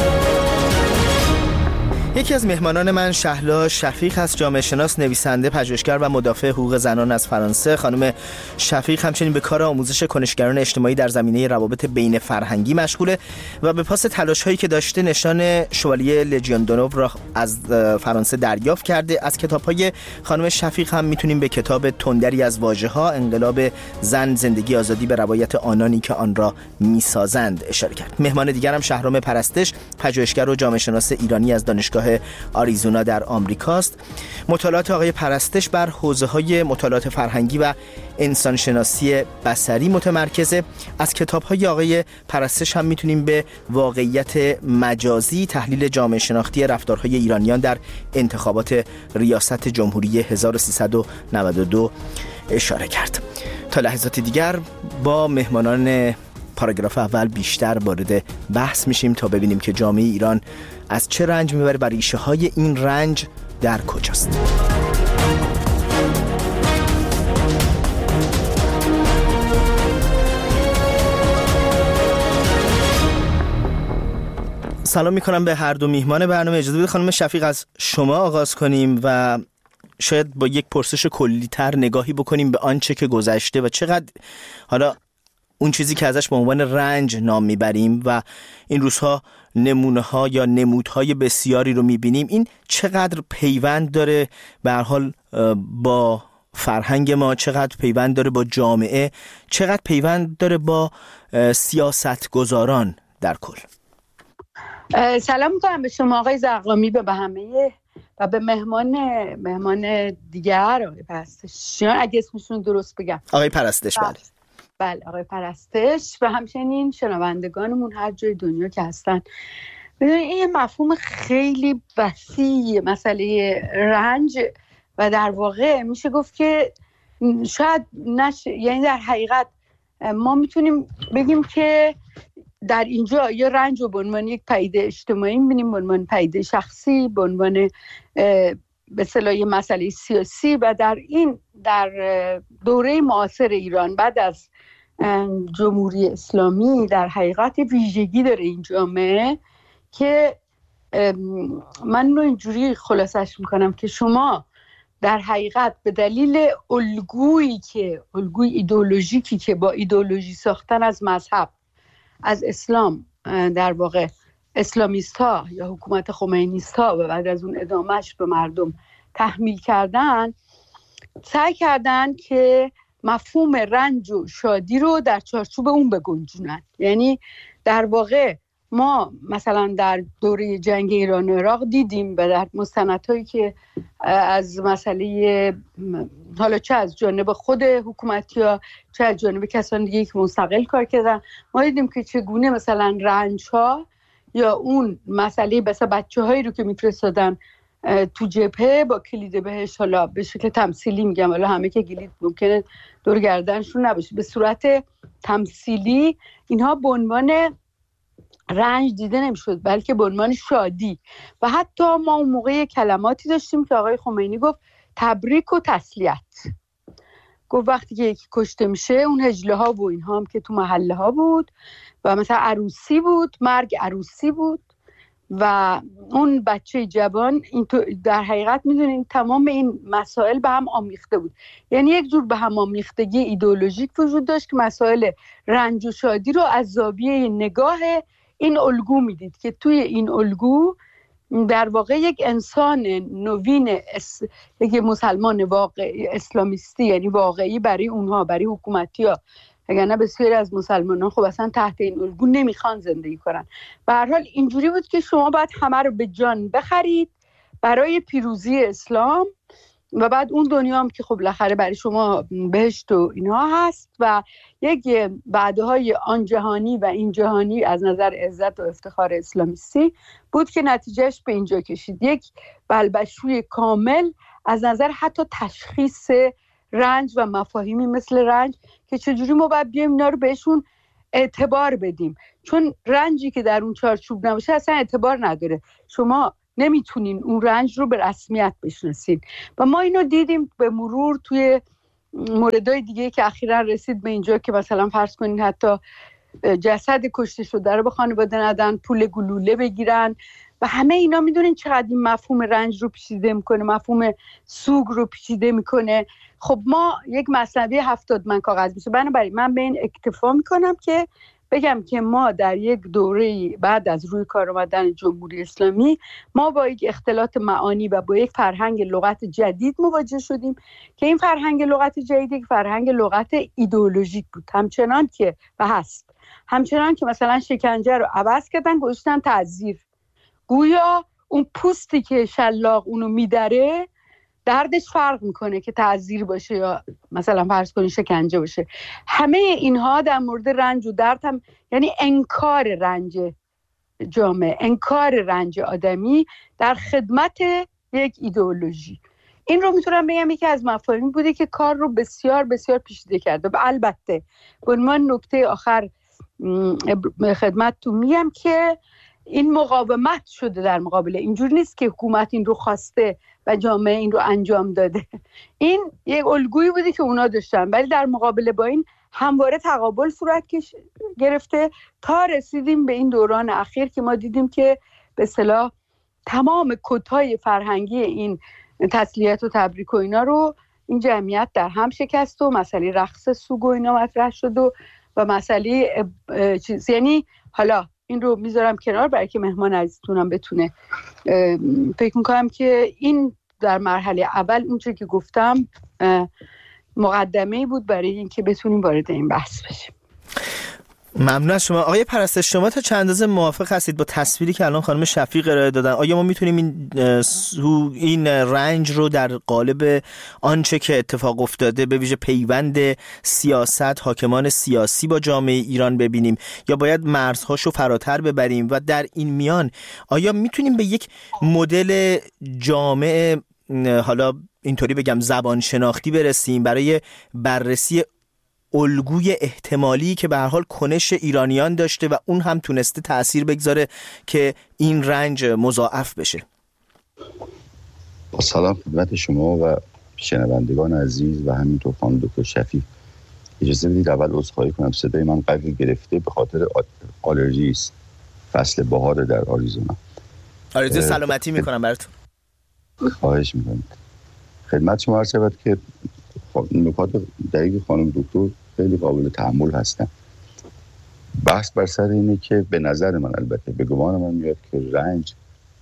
یکی از مهمانان من شهلا شفیق است، جامعه شناس، نویسنده، پژوهشگر و مدافع حقوق زنان از فرانسه. خانم شفیق همچنین به کار آموزش کنشگران اجتماعی در زمینه روابط بین فرهنگی مشغوله و به پاس تلاش‌هایی که داشته نشان شوالیه لژیون دونوو را از فرانسه دریافت کرده. از کتاب‌های خانم شفیق هم میتونیم به کتاب تندری از واژه‌ها، انقلاب زن، زندگی آزادی به روایت آنانی که آن را میسازند اشاره کرد. مهمان دیگر هم شهرام پرستش، پژوهشگر و جامعه شناس ایرانی از دانشگاه آریزونا در آمریکاست. مطالعات آقای پرستش بر حوزه‌های مطالعات فرهنگی و انسانشناسی بصری متمرکزه. از کتاب‌های آقای پرستش هم میتونیم به واقعیت مجازی، تحلیل جامعه شناختی رفتارهای ایرانیان در انتخابات ریاست جمهوری 1392 اشاره کرد. تا لحظات دیگر با مهمانان پاراگراف اول بیشتر وارد بحث میشیم تا ببینیم که جامعه ایران از چه رنج میبره و ریشه های این رنج در کجاست. سلام میکنم به هر دو میهمان برنامه. اجازه بدید خانم شفیق از شما آغاز کنیم و شاید با یک پرسش کلی‌تر نگاهی بکنیم به آنچه که گذشته و چقدر حالا اون چیزی که ازش به عنوان رنج نام میبریم و این روزها نمونه‌ها یا نمودهای بسیاری رو میبینیم، این چقدر پیوند داره به هر حال با فرهنگ ما، چقدر پیوند داره با جامعه، چقدر پیوند داره با سیاستگزاران در کل. سلام میکنم به شما آقای زرقامی، به همه و به مهمان دیگر آقای پرستش، اگه اسمشون درست بگم. آقای پرستش. بله آقای پرستش و همچنین شنوندگانمون هر جای دنیا که هستن. ببینید این مفهوم خیلی وسیع مسئله رنج و در واقع میشه گفت که شاید یعنی در حقیقت ما میتونیم بگیم که در اینجا یا رنج رو به عنوان یک پدیده اجتماعی می‌بینیم، به عنوان پدیده شخصی، به عنوان به اصطلاح مسئله سیاسی و در دوره معاصر ایران بعد از جمهوری اسلامی در حقیقت ویژگی داره این جامعه که من رو اینجوری خلاصش میکنم که شما در حقیقت به دلیل الگوی ایدئولوژیکی که با ایدئولوژی ساختن از مذهب، از اسلام، در واقع اسلامیست ها یا حکومت خمینیست ها و بعد از اون ادامهش به مردم تحمیل کردن، سعی کردن که مفهوم رنج و شادی رو در چارچوب اون بگنجونن. یعنی در واقع ما مثلا در دوره جنگ ایران و عراق دیدیم و در مستندهایی که از مسئله حالا چه از جانب خود حکومتی‌ها چه از جانب کسان دیگه که مستقل کار کردن، ما دیدیم که چگونه مثلا رنج‌ها یا اون مسئله مثلا بچه‌هایی رو که می‌فرستادن تو جبهه با کلید بهش، حالا به شکل تمثیلی میگم، حالا همه که کلید ممکنه دور گردنشون نباشه، به صورت تمثیلی اینها به عنوان رنج دیده نمیشد بلکه به عنوان شادی. و حتی ما اون موقع کلماتی داشتیم که آقای خمینی گفت تبریک و تسلیت. گفت وقتی که یکی کشته میشه اون هجله ها و اینها هم که تو محله ها بود و مثلا عروسی بود، مرگ عروسی بود و اون بچه جوان، این در حقیقت میدونین تمام این مسائل به هم آمیخته بود. یعنی یک جور به هم آمیختگی ایدئولوژیک وجود داشت که مسائل رنج و شادی رو از زاویه نگاه این الگو میدید که توی این الگو در واقع یک انسان نوین یک مسلمان واقعی اسلامیستی، یعنی واقعی برای اونها، برای حکومتی ها، اگر بسیاری از مسلمانان خب اصلا تحت این الگو نمیخوان زندگی کنن. به هر حال اینجوری بود که شما باید همه رو به جان بخرید برای پیروزی اسلام و بعد اون دنیا هم که خب بالاخره برای شما بهشت و اینها هست و یک بعدهای آن جهانی و این جهانی از نظر عزت و افتخار اسلامیستی بود که نتیجهش به اینجا کشید. یک بلبشوی کامل از نظر حتی تشخیص رنج و مفاهیمی مثل رنج که چجوری ما باید بیایم اینا رو بهشون اعتبار بدیم، چون رنجی که در اون چارچوب نباشه اصلا اعتبار نداره، شما نمیتونین اون رنج رو به رسمیت بشناسین. و ما اینو دیدیم به مرور توی موردهای دیگه که اخیراً رسید به اینجا که مثلا فرض کنین حتی جسد کشته شده رو به خانواده ندن، پول گلوله بگیرن و همه اینا. میدونین چقدر این مفهوم رنج رو پیچیده میکنه، مفهوم سوگ رو پیچیده میکنه. خب ما یک مثنوی 70 من کاغذ میشه، بنابراین من به این اکتفا میکنم که بگم که ما در یک دوره بعد از روی کار آمدن جمهوری اسلامی ما با یک اختلاط معانی و با یک فرهنگ لغت جدید مواجه شدیم که این فرهنگ لغت جدید یک فرهنگ لغت ایدئولوژیک بود، همچنان که و هست، همچنان که مثلا شکنجه رو عوض کردن گذاشتن تعذیر، گویا اون پوستی که شلاق اونو میدره دردش فرق میکنه که تعذیر باشه یا مثلا فرض کنید شکنجه باشه. همه اینها در مورد رنج و درد هم، یعنی انکار رنج جامعه، انکار رنج آدمی در خدمت یک ایدئولوژی. این رو میتونم بگم یکی از مفاهیمی بوده که کار رو بسیار بسیار پیچیده کرده. و البته به عنوان نکته آخر خدمتتون میگم که این مقاومت شده در مقابل، اینجور نیست که حکومت این رو خواسته و جامعه این رو انجام داده، این یک الگویی بوده که اونا داشتن، ولی در مقابل با این همواره تقابل صورت گرفته تا رسیدیم به این دوران اخیر که ما دیدیم که به اصطلاح تمام کدهای فرهنگی این تسلیت و تبریک و اینا رو این جمعیت در هم شکست و مسئله رقص سوگ و اینا مطرح شد و مسئله یعنی حالا این رو میذارم کنار برای که مهمان عزیزتونم بتونه. فکر میکنم که این در مرحله اول اونچه که گفتم مقدمه‌ای بود برای اینکه بتونیم وارد این بحث بشیم. ممنون از شما آقای پرستش. شما تا چند اندازه موافق هستید با تصویری که الان خانم شفیق ارائه دادن؟ آیا ما میتونیم این رنج رو در قالب آنچه که اتفاق افتاده به ویژه پیوند سیاست، حاکمان سیاسی با جامعه ایران ببینیم یا باید مرزهاشو فراتر ببریم؟ و در این میان آیا میتونیم به یک مدل جامع، حالا اینطوری بگم زبان شناختی برسیم برای بررسی الگوی احتمالی که به هر حال کنش ایرانیان داشته و اون هم تونسته تأثیر بگذاره که این رنج مضاعف بشه؟ با سلام خدمت شما و شنوندگان عزیز و همینطور خانم دکتر شفیق. اجازه بدید اول عذرخواهی کنم، صدای من قوی گرفته به خاطر آلرژی است. فصل بهار در آریزونا. آرزوی سلامتی میکنم براتون. خواهش میکنم. خدمت شما عرض شود که نکات دقیق خانم دکتر خیلی قابل تحمل هستن. بحث بر سر اینه که به نظر من، البته به گمان من میاد که رنج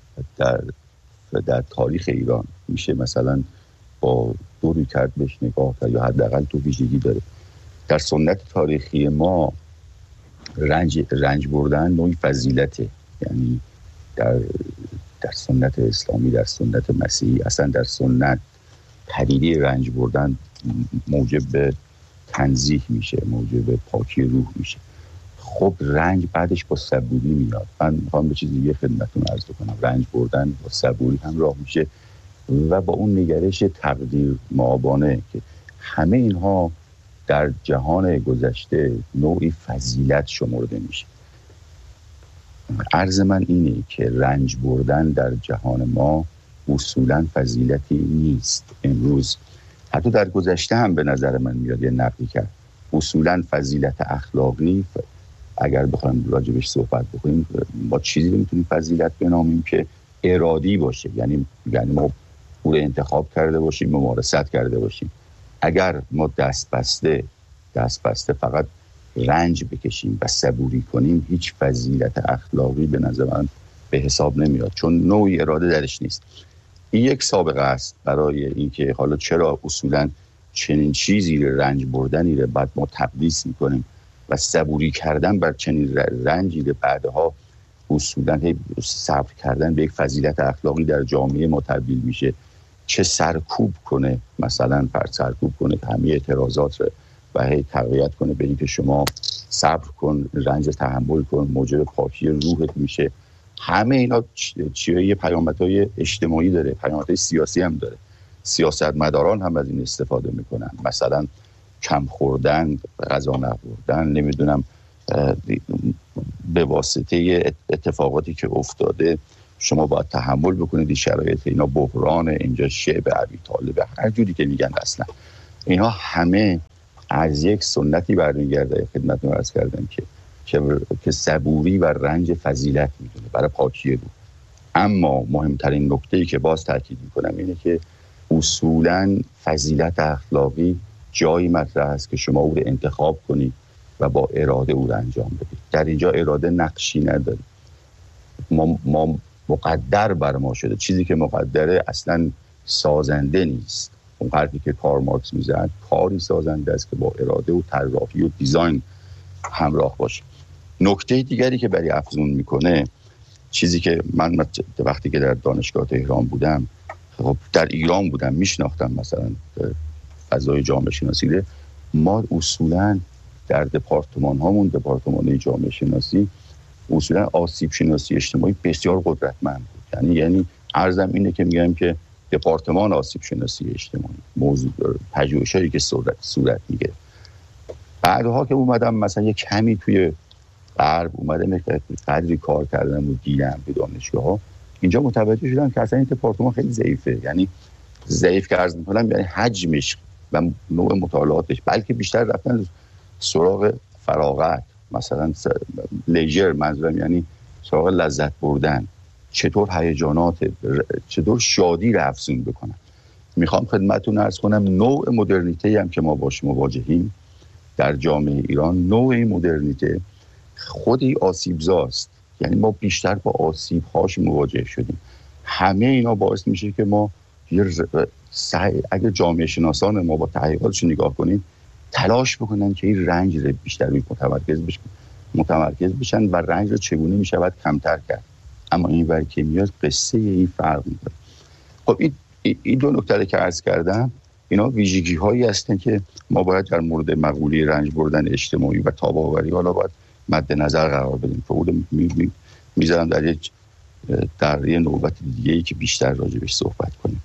در تاریخ ایران میشه مثلا با دوری کرد بهش نگاه کرد یا حداقل تو ویژگی داره. در سنت تاریخی ما رنج بردن نوعی فضیلته، یعنی در سنت اسلامی، در سنت مسیحی، اصلا در سنت پدیده رنج بردن موجب به تنزیه میشه، موجب به پاکی روح میشه. خب رنج بعدش با صبوری میاد. من میخوام به چیز دیگه خدمتتون عرض کنم. رنج بردن با صبوری همراه میشه و با اون نگرش تقدیر مآبانه که همه اینها در جهان گذشته نوعی فضیلت شمرده میشه. عرض من اینه که رنج بردن در جهان ما اصولاً فضیلتی نیست. امروز حتی در گذشته هم به نظر من میاد یه نقدی کرد. اصولاً فضیلت اخلاقی اگر بخوایم راجبش صحبت بکنیم با چیزی رو میتونیم فضیلت بنامیم که ارادی باشه، یعنی ما پول انتخاب کرده باشیم، ممارست کرده باشیم. اگر ما دست بسته فقط رنج بکشیم و صبوری کنیم هیچ فضیلت اخلاقی به نظر من به حساب نمیاد، چون نوعی اراده درش نیست. این یک سابقه است برای اینکه حالا چرا اصولا چنین چیزی رنج بردنی رو بعد ما تقدیس میکنیم و صبوری کردن بر چنین رنجی رو بعدها اصولا صبر کردن به یک فضیلت اخلاقی در جامعه ما تبدیل میشه، چه سرکوب کنه، مثلا سرکوب کنه همه اعتراضات رو و هی تقویت کنه به اینکه شما صبر کن، رنج تحمل کن، موجب پاکی روحت میشه. همه اینا چیه پیامدهای اجتماعی داره، پیامدهای سیاسی هم داره. سیاستمداران هم از این استفاده میکنن، مثلا کم خوردن، غذا نخوردن، نمیدونم به واسطه اتفاقاتی که افتاده شما باید تحمل بکنید این شرایط، اینا بحران، اینجا شعب ابی طالب، هر جوری که میگن. اصلا اینا همه از یک سنتی برمیگرده خدمتتون عرض کردم که صبوری و رنج فضیلت میدونه برای پاکی روح. اما مهمترین نکته‌ای که باز تاکید میکنم اینه که اصولاً فضیلت اخلاقی جایی مطرح است که شما او رو انتخاب کنید و با اراده او رو انجام بدید. در اینجا اراده نقشی نداره. ما مقدر بر ما شده، چیزی که مقدره اصلاً سازنده نیست. اون حرفی که کارل مارکس میزد کاری سازنده است که با اراده و طراحی و دیزاین همراه باشه. نکته دیگری که برای افزون میکنه، چیزی که من وقتی که در دانشگاه تهران بودم، خب در ایران بودم میشناختم مثلا فضای جامعه شناسی، ما اصولا در دپارتمان جامعه شناسی اصولا آسیب شناسی اجتماعی بسیار قدرتمند بود. یعنی عرضم اینه که میگم که دپارتمان آسیب شناسی اجتماعی موضوع پژوهشایی که صورت میگیره. بعدها که اومدم مثلا یک کمی توی غرب اومدم قدری کار کردم و دیدم به دانشگاه‌ها، اینجا متوجه شدم که اصلا این دپارتمان خیلی ضعیفه. یعنی ضعیف که عرض می‌کنم یعنی حجمش و نوع مطالعاتش، بلکه بیشتر رفتن سراغ فراغت، مثلا لیجر، منظورم یعنی سراغ لذت بردن، چطور هیجانات، چطور شادی رو افزون بکنن. میخوام خدمتتون عرض کنم نوع مدرنیته هم که ما باش مواجهیم در جامعه ایران، نوع مدرنیته خودی آسیبزاست. یعنی ما بیشتر با آسیب‌هاش مواجه شدیم. همه اینا باعث میشه که ما اگه جامعه شناسان ما با تحقیقاتش نگاه کنیم تلاش بکنن که این رنج رو بیشتر روی متمرکز بشن و رنج رو چگونه میشود کمتر کرد. اما این ور که میاد قصه این فرق میکنه. خب این دو نکته که عرض کردم اینا ویژگی هایی هستن که ما باید در مورد مقوله رنج بردن اجتماعی و تاب‌آوری حالا باید مد نظر قرار بدیم. خود میذارم در یه نوبت دیگه‌ای که بیشتر راجبش صحبت کنیم.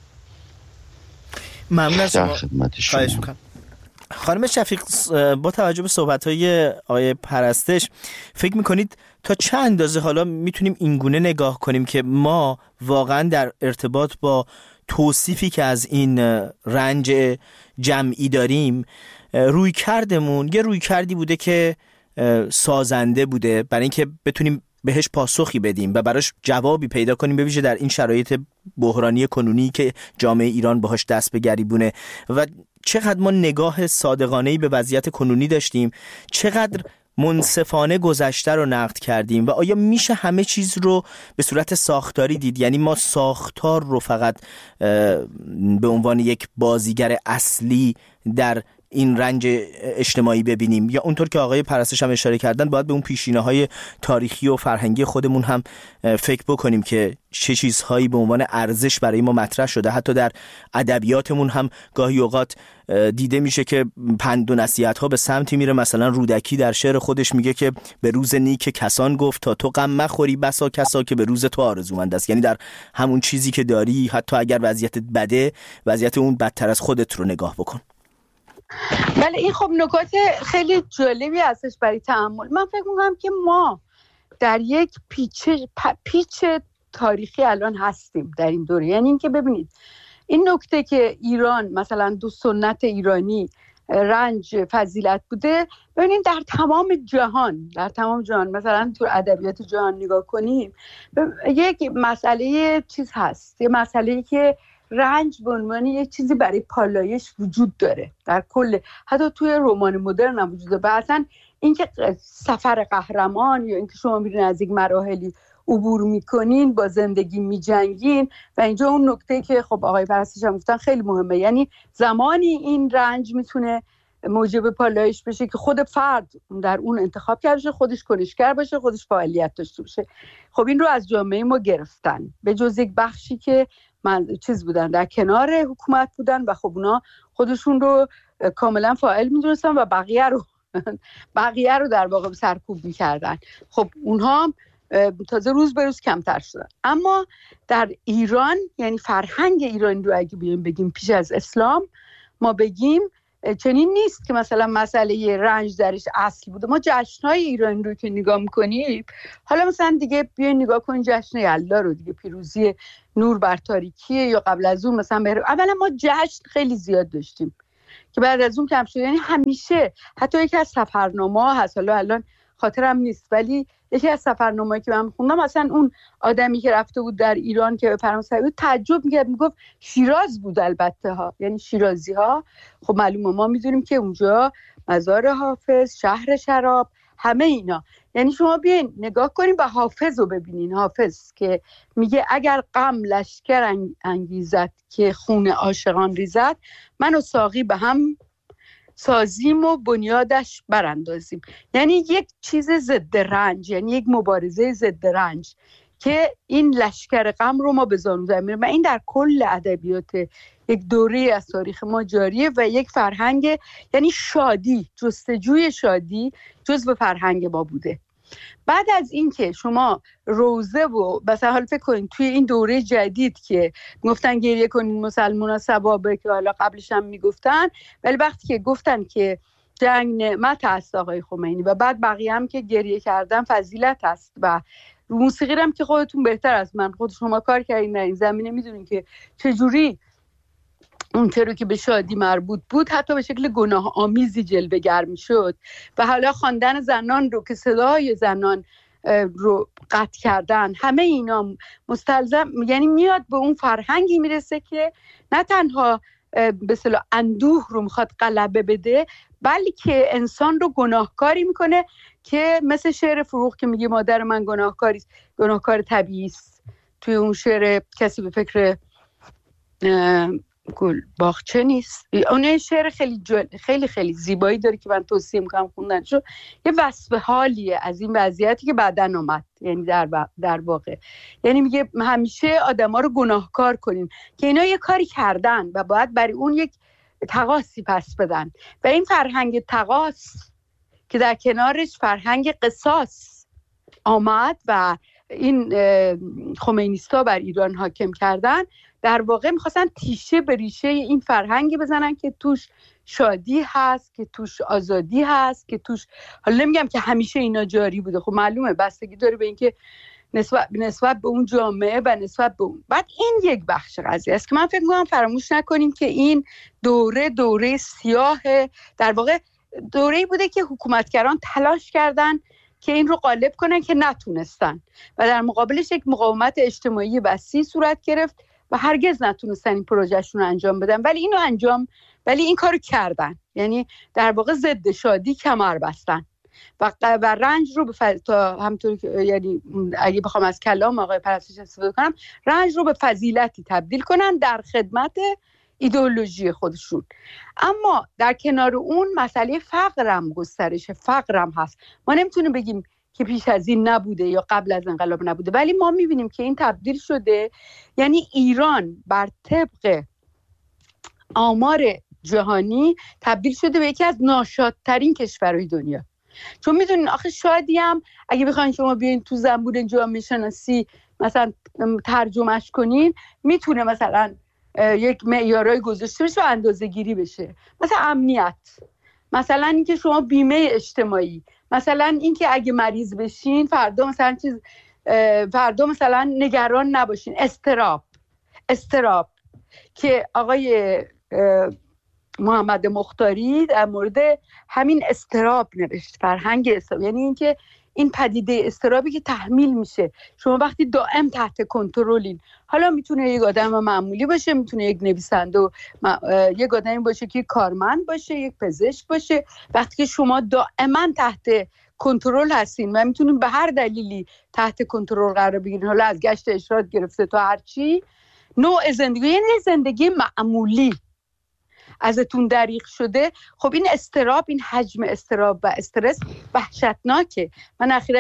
ممنون از شما. خواهش می‌کنم. خانم شفیق، با توجه به صحبت‌های آقای پرستش فکر می‌کنید تا چه اندازه حالا میتونیم اینگونه نگاه کنیم که ما واقعا در ارتباط با توصیفی که از این رنج جمعی داریم روی کردمون یه روی کردی بوده که سازنده بوده برای اینکه بتونیم بهش پاسخی بدیم و براش جوابی پیدا کنیم، ببیشه در این شرایط بحرانی کنونی که جامعه ایران باهاش دست به گریبونه و چقدر ما نگاه صادقانه‌ای به وضعیت کنونی داشتیم، چقدر منصفانه گذشته رو نقد کردیم و آیا میشه همه چیز رو به صورت ساختاری دید؟ یعنی ما ساختار رو فقط به عنوان یک بازیگر اصلی در این رنج اجتماعی ببینیم، یا اونطور که آقای پرستش هم اشاره کردن باید به اون پیشینه‌های تاریخی و فرهنگی خودمون هم فکر بکنیم که چه چیزهایی به عنوان ارزش برای ما مطرح شده. حتی در ادبیاتمون هم گاهی اوقات دیده میشه که پند و نصیحت‌ها به سمتی میره، مثلا رودکی در شعر خودش میگه که به روز نیک کسان گفت تا تو غم مخوری، بسا کسا که به روز تو آرزومند است. یعنی در همون چیزی که داری حتی اگر وضعیت بده، وضعیت اون بدتر از خودت رو نگاه بکن. بله، این خب نکات خیلی جالبی هستش برای تأمل. من فکر میکنم که ما در یک پیچ تاریخی الان هستیم در این دوره. یعنی این که ببینید این نکته که ایران مثلا دو سنت ایرانی رنج فضیلت بوده، ببینید در تمام جهان مثلا تو ادبیات جهان نگاه کنیم یک مسئله چیز هست، یه مسئله که رنج به عنوان یک چیزی برای پالایش وجود داره در کل، حتی توی رمان مدرن هم وجود داره. و اصلا اینکه سفر قهرمان یا اینکه شما میرین از یک مراحلی عبور میکنین، با زندگی میجنگین، و اینجا اون نکته که خب آقای پرستش هم گفتن خیلی مهمه، یعنی زمانی این رنج میتونه موجب پالایش بشه که خود فرد در اون انتخاب کرده باشه، خودش کنشگر باشه، خودش فعالیت داشته باشه. خب این رو از جامعه ما گرفتن، به جز یک بخشی که من چیز بودن در کنار حکومت بودن و خب اونا خودشون رو کاملا فاعل میدونستن و بقیه رو در واقع سرکوب میکردن. خب اونها تازه روز به روز کمتر شدن. اما در ایران، یعنی فرهنگ ایرانی رو اگه بیایم بگیم پیش از اسلام، ما بگیم چنین نیست که مثلا مسئله رنج درش اصل بوده. ما جشن‌های ایرانی رو که نگاه می‌کنیم، حالا مثلا دیگه بیاین نگاه کنین جشن یلدا رو دیگه، پیروزی نور بر تاریکی، یا قبل از اون مثلا اولا ما جشن خیلی زیاد داشتیم که بعد از اون کم شد. یعنی همیشه حتی یکی از سفرنامه‌ها هست، حالا الان خاطرم نیست، ولی یکی از سفرنامه‌ای که من خوندم مثلا اون آدمی که رفته بود در ایران که به فرانسه بود تعجب می‌کرد، میگفت شیراز بود البته ها، یعنی شیرازی ها. خب معلومه ما می‌دونیم که اونجا مزار حافظ، شهر شراب، همه اینا. یعنی شما بیاین نگاه کنین و حافظ رو ببینین. حافظ که میگه اگر غم لشکر انگیزد که خون عاشقان ریزد، من و ساقی به هم سازیم و بنیادش براندازیم. یعنی یک چیز ضد رنج، یعنی یک مبارزه ضد رنج که این لشکر غم رو ما به زانو زدیم. و این در کل ادبیات یک دوره از تاریخ ما جاریه و یک فرهنگ، یعنی شادی، جستجوی شادی جزو فرهنگ ما بوده. بعد از این که شما روزه و مثلا حال فکر کنین توی این دوره جدید که گفتن گریه کنین مسلمونا ثوابه، که حالا قبلش هم میگفتن، ولی وقتی که گفتن که جنگ نعمت است آقای خمینی، و بعد بقیه هم که گریه کردن فضیلت است، و موسیقی هم که خودتون بهتر از من، خود شما کار کردین در این زمینه، میدونین که چجوری اون رو که به شادی مربوط بود حتی به شکل گناه آمیزی جلوه‌گر می‌شد. و حالا خواندن زنان رو که صدای زنان رو قطع کردن، همه اینا مستلزم، یعنی میاد به اون فرهنگی میرسه که نه تنها به اصطلاح اندوه رو میخواد غلبه بده، بلکه انسان رو گناهکاری میکنه، که مثل شعر فروغ که میگه مادر من گناهکار طبیعی است. توی اون شعر کسی به فکر گل باغچه نیست. اون شعر خیلی خیلی زیبایی داره که من توصیه میکنم خوندنشو. یه وصف حالیه از این وضعیتی که بعدن اومد، یعنی در واقع یعنی میگه همیشه آدما رو گناهکار کنیم که اینا یه کاری کردن و باید برای اون یک تقاصی پس بدن. و این فرهنگ تقاص که در کنارش فرهنگ قصاص آمد و این خمینیستا بر ایران حاکم کردن، در واقع میخواستن تیشه به ریشه این فرهنگ بزنن که توش شادی هست، که توش آزادی هست، که توش، حالا نمیگم که همیشه اینا جاری بوده، خب معلومه بستگی داره به اینکه نسبت به اون جامعه و نسبت به اون. بعد این یک بخش قضیه است که من فکر می‌کنم فراموش نکنیم که این دوره سیاه، در واقع دوره‌ای بوده که حکومتگران تلاش کردن که این رو غالب کنن که نتونستن، و در مقابلش یک مقاومت اجتماعی وسیع صورت گرفت و هرگز نتونستن این پروژهشون رو انجام بدن، ولی این کارو کردن. یعنی در واقع ضد شادی کمر بستن و رنج رو تا همونطوری که، یعنی اگه بخوام از کلام آقای پرستش استفاده کنم، رنج رو به فضیلتی تبدیل کنن در خدمت ایدئولوژی خودشون. اما در کنار اون مسئله گسترش فقرم هست. ما نمیتونیم بگیم که پیش از این نبوده یا قبل از انقلاب نبوده، ولی ما میبینیم که این تبدیل شده. یعنی ایران بر طبق آمار جهانی تبدیل شده به یکی از ناشادترین کشورهای دنیا. چون میدونین آخه شادی هم اگه بخواین شما بیاین تو زنبور جامعه شناسی مثلا ترجمهش کنین، میتونه مثلا یک معیارای گذاشته بشه و اندازه گیری بشه، مثلا امنیت، مثلا اینکه شما بیمه اجتماعی، مثلا اینکه اگه مریض بشین فردا مثلا نگران نباشین، استراب که آقای محمد مختاری در مورد همین استراب نوشت، فرهنگ استراب، یعنی اینکه این پدیده اضطرابی که تحمیل میشه. شما وقتی دائم تحت کنترلین، حالا میتونه یک آدم معمولی باشه، میتونه یک نویسنده و یک آدمی باشه که کارمند باشه، یک پزشک باشه، وقتی که شما دائما تحت کنترل هستین و میتونین به هر دلیلی تحت کنترل قرار بگیرین، حالا از گشت اشارات گرفته تا هر چی، نوع زندگی یعنی زندگی معمولی ازتون دریغ شده، خب این اضطراب، این حجم اضطراب و استرس وحشتناکه. من اخیراً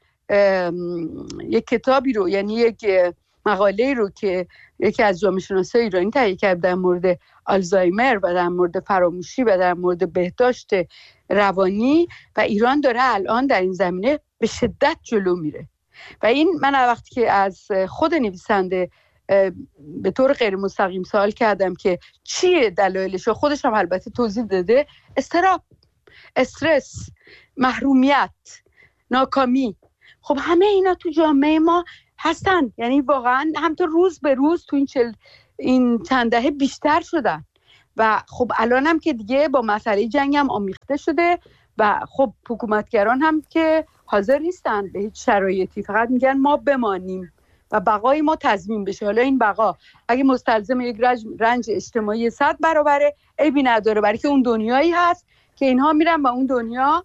یک کتابی رو، یعنی یک مقاله رو که یکی از جامعه شناسای ایرانی تهیه کرد در مورد آلزایمر و در مورد فراموشی و در مورد بهداشت روانی و ایران داره الان در این زمینه به شدت جلو میره. و این من وقتی که از خود نویسنده به طور غیر مستقیم سوال کردم که چیه دلایلش، و خودش هم البته توضیح داده، اضطراب، استرس، محرومیت، ناکامی، خب همه اینا تو جامعه ما هستن. یعنی واقعا همطور روز به روز تو این چند دهه بیشتر شدن و خب الان هم که دیگه با مسئله جنگ هم آمیخته شده و خب حکومتگران هم که حاضر نیستن به هیچ شرایطی، فقط میگن ما بمانیم و بقای ما تضمین بشه. حالا این بقا اگه مستلزم یک رنج اجتماعی 100 برابره عیبی نداره، برای که اون دنیایی هست که اینها میرن و اون دنیا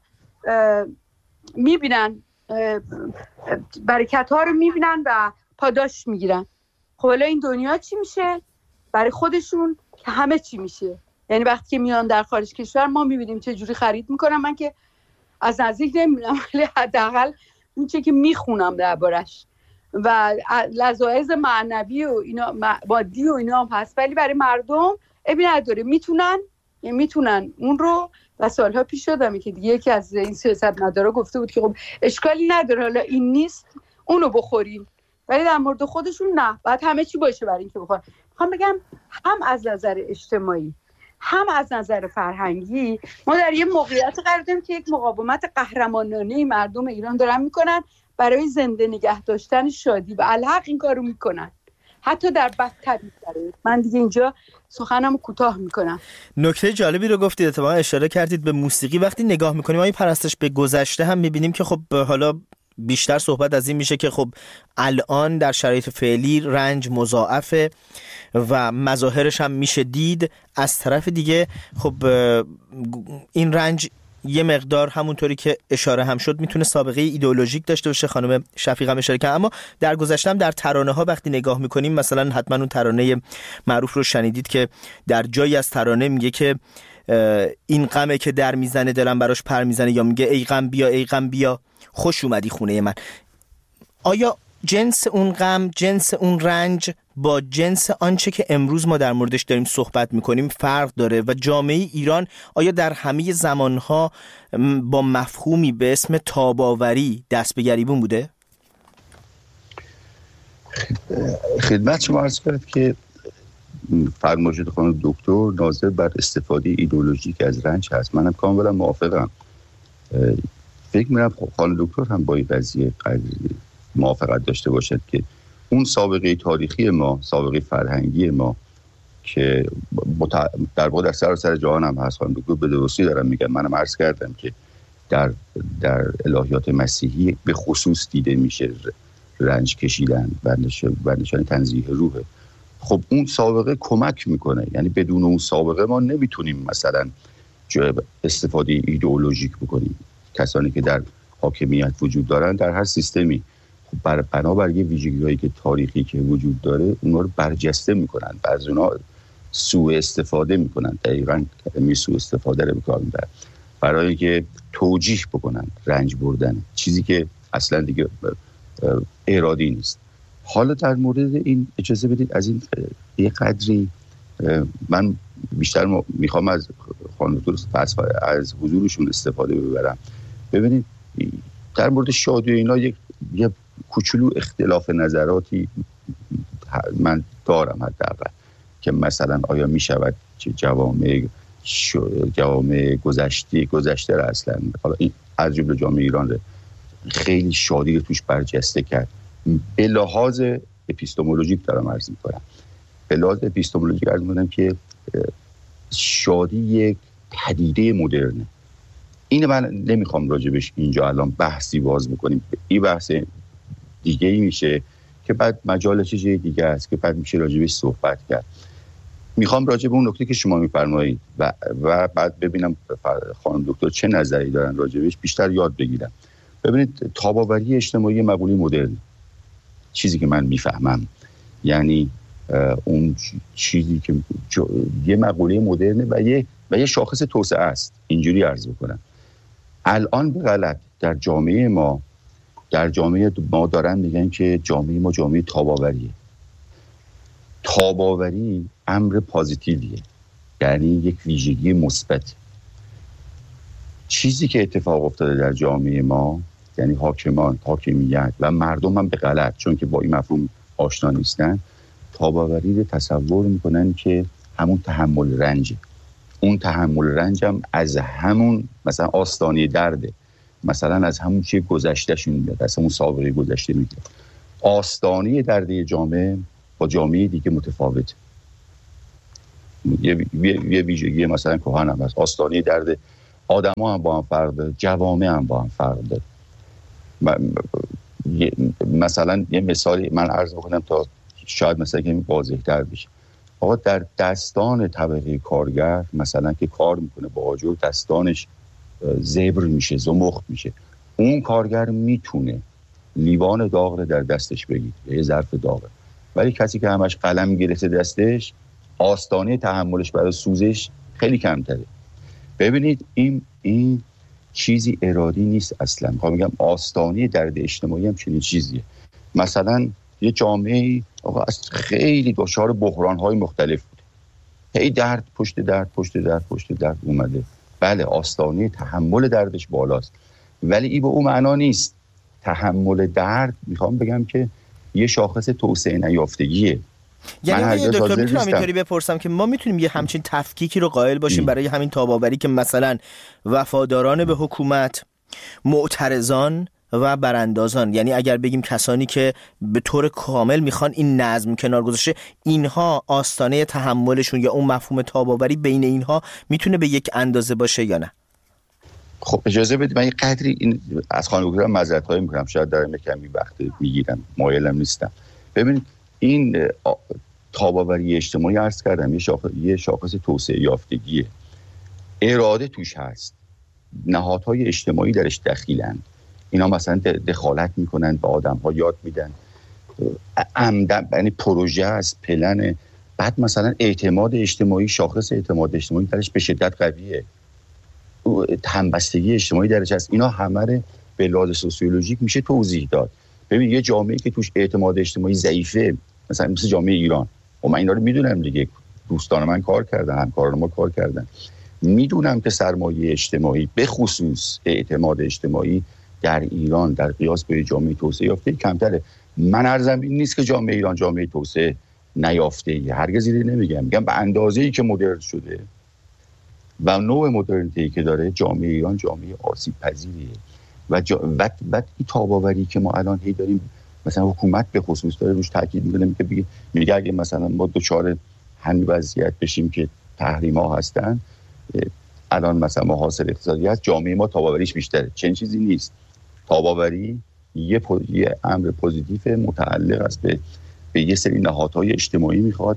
میبینن، برکت ها رو میبینن و پاداش میگیرن. خب حالا این دنیا چی میشه برای خودشون که همه چی میشه؟ یعنی وقتی که میان در خارج کشور ما میبینیم چه جوری خرید میکنن. من که از نزدیک نمیبینم ولی حداقل اون چه که میخونم دربارش و لذایز معنوی و اینا، مادی و اینا هم هست، ولی برای مردم عیبی نداره، میتونن اون رو. و سالها پیش شدم که دیگه یکی از این سیاستمدارا گفته بود که خب اشکالی نداره حالا این نیست اونو بخوریم، ولی در مورد خودشون نه، باید همه چی باشه برای اینکه بخورن. میخوام بگم هم از نظر اجتماعی هم از نظر فرهنگی ما در یه موقعیت قرار داریم که یک مقاومت قهرمانانه مردم ایران دارن میکنن برای زنده نگه داشتن شادی و الحق این کارو میکنن، حتی در بدترین شرایط. من دیگه اینجا سخنمو کوتاه میکنم. نکته جالبی رو گفتید، اتفاقا اشاره کردید به موسیقی. وقتی نگاه میکنیم آقای پرستش به گذشته هم میبینیم که خب حالا بیشتر صحبت از این میشه که خب الان در شرایط فعلی رنج مضاعفه و مظاهرش هم میشه دید. از طرف دیگه خب این رنج یه مقدار همونطوری که اشاره هم شد میتونه سابقه ایدئولوژیک داشته باشه، خانم شفیق هم اشاره کرد. اما در گذشته هم در ترانه ها وقتی نگاه میکنیم، مثلا حتما اون ترانه معروف رو شنیدید که در جایی از ترانه میگه که این غمه که در میزنه دلم براش پر میزنه، یا میگه ای غم بیا ای غم بیا خوش اومدی خونه من. آیا جنس اون غم، جنس اون رنج با جنس آنچه که امروز ما در موردش داریم صحبت میکنیم فرق داره و جامعه ایران آیا در همه زمانها با مفهومی به اسم تاباوری دست به گریبون بوده؟ خدمت شما عرض کرد که فرمایشات خانم دکتر ناظر بر استفاده ایدئولوژیک از رنج هست. منم کاملا موافقم. فکر می‌کنم خانم دکتر هم با این قضیه موافقت داشته باشد که اون سابقه تاریخی ما، سابقه فرهنگی ما که در واقع در سراسر جهان هم هست، خانم دکتر به درستی دارم میگم، منم عرض کردم که در الهیات مسیحی به خصوص دیده میشه رنج کشیدن و نشان تنزیه روحه. خب اون سابقه کمک میکنه، یعنی بدون اون سابقه ما نمیتونیم مثلا استفاده ایدئولوژیک بکنیم. کسانی که در حاکمیت وجود دارن در هر سیستمی بنابر یه ویژگی‌هایی که تاریخی که وجود داره اونا رو برجسته میکنن و از اونا سوء استفاده میکنن. دقیقاً کلمه سوء استفاده رو به کار میبرن برای که توجیه بکنن رنج بردن، چیزی که اصلا دیگه ارادی نیست. حالا در مورد این اجازه بدید از این یه قدری من بیشتر میخوام از خانم دکتر از حضورشون استفاده ببرم. ببینید در مورد شادی و اینا یه کوچولو اختلاف نظراتی من دارم، حداقل که مثلا آیا میشود که جوامع گذشته را اصلا حالا این از جمله جامعه ایران را خیلی شادی رو توش برجسته کرد. به لحاظ اپیستمولوژیک دارم عرض میکنم، به لحاظ اپیستمولوژیک عرض میکنم که شادی یک پدیده مدرنه. اینو من نمیخوام راجبش اینجا الان بحثی باز بکنیم. این بحث دیگه ای میشه که بعد مجال چیزی دیگه است که بعد میشه راجبش صحبت کرد. میخوام راجب اون نکته که شما میفرمایید و بعد ببینم خانم دکتر چه نظری دارن راجبش، بیشتر یاد بگیرم. ببینید، تاب‌آوری اجتماعی مقوله مدرن، چیزی که من میفهمم، یعنی اون چیزی که یه مقوله مدرنه و یه شاخص توسعه است. اینجوری عرض بکنم، الان به غلط در جامعه ما دارن میگن که جامعه ما جامعه تاب‌آوریه. تاب‌آوری امر پوزیتیویه، یعنی یک ویژگی مثبت. چیزی که اتفاق افتاده در جامعه ما، یعنی حاکمیت و مردم هم به غلط، چون که با این مفهوم آشنا نیستن، تاب‌آوری رو تصور میکنن که همون تحمل رنجه. اون تحمل رنج هم از همون مثلا آستانه درده، مثلا از همون چیه گذشتهشون میاد، از همون سابقه گذشته میاد. آستانه درد جامعه با جامعه دیگه متفاوت. یه ویژگی مثلا کهن هم هست، آستانه درد آدما هم با هم فرق داره، جوامع هم با هم فرق داره. مثلا یه مثالی من عرض بکنم تا شاید مثلا که واضح‌تر بشه. آقا در دستان طبقه کارگر مثلا که کار میکنه با آجر، دستانش زبر میشه، زمخت میشه، اون کارگر میتونه لیوان داغ رو در دستش بگیره، یه ظرف داغه. ولی کسی که همش قلم گرفته دستش، آستانه تحملش برای سوزش خیلی کمتره. ببینید این چیزی ارادی نیست اصلا. میخوام بگم آستانه درد اجتماعی هم چنین چیزیه. مثلا یه جامعه از خیلی دچار بحران‌های مختلف بود، هی درد پشت درد اومده. بله، آستانه تحمل دردش بالاست، ولی این به اون معنا نیست. تحمل درد میخوام بگم که یه شاخص توسعه نیافتگیه. یعنی دکتر میتونم اینطوری بپرسم که ما میتونیم یه همچین تفکیکی رو قائل باشیم برای همین تاب‌آوری که مثلا وفاداران به حکومت، معترضان و براندازان، یعنی اگر بگیم کسانی که به طور کامل میخوان این نظم کنار گذاشته، اینها آستانه تحملشون یا اون مفهوم تاب‌آوری بین اینها میتونه به یک اندازه باشه یا نه؟ خب اجازه بدید من یه قدری این از خانم دکتر معذرت‌خواهی میکنم، شاید دارم کمی وقت میگیرم، مایلم نیستم. ببینید، این تاب‌آوری اجتماعی عرض کردم یه شاخص توسعه یافتگیه. اراده توش هست، نهادهای اجتماعی درش دخیلن، اینا مثلا دخالت میکنن، به آدم‌ها یاد میدن، یعنی پروژه است، پلن. بعد مثلا اعتماد اجتماعی، شاخص اعتماد اجتماعی درش به شدت قویه، همبستگی اجتماعی درش هست. اینا همه به لحاظ سوسیولوژیک میشه توضیح داد. ببین، یه جامعه که توش اعتماد اجتماعی ضعیفه، مثل جامعه ایران، و من اینا رو میدونم دیگه، دوستان من کار کردن، همکاران ما کار کردن، میدونم که سرمایه اجتماعی به خصوص اعتماد اجتماعی در ایران در قیاس به جامعه توسعه یافته کمتره. من عرضم این نیست که جامعه ایران جامعه توسعه نیافته، هرگز اینو نمیگم. میگم به اندازه‌ای که مدرن شده و نوع مدرنیتی که داره، جامعه ایران جامعه آسیب پذیریه. و بعد این تاب‌آوری که ما الان هی داریم، مثلا حکومت به خصوص داره روش تاکید میکنه، میگه اگه مثلا ما دچار همین وضعیت بشیم که تحریم‌ها هستن، الان مثلا محاصره اقتصادی هست، جامعه ما تاب‌آوریش بیشتره. چنین چیزی نیست. تاب‌آوری یه امر پوزیتیو متعلق است به یه سری نهادهای اجتماعی، میخواد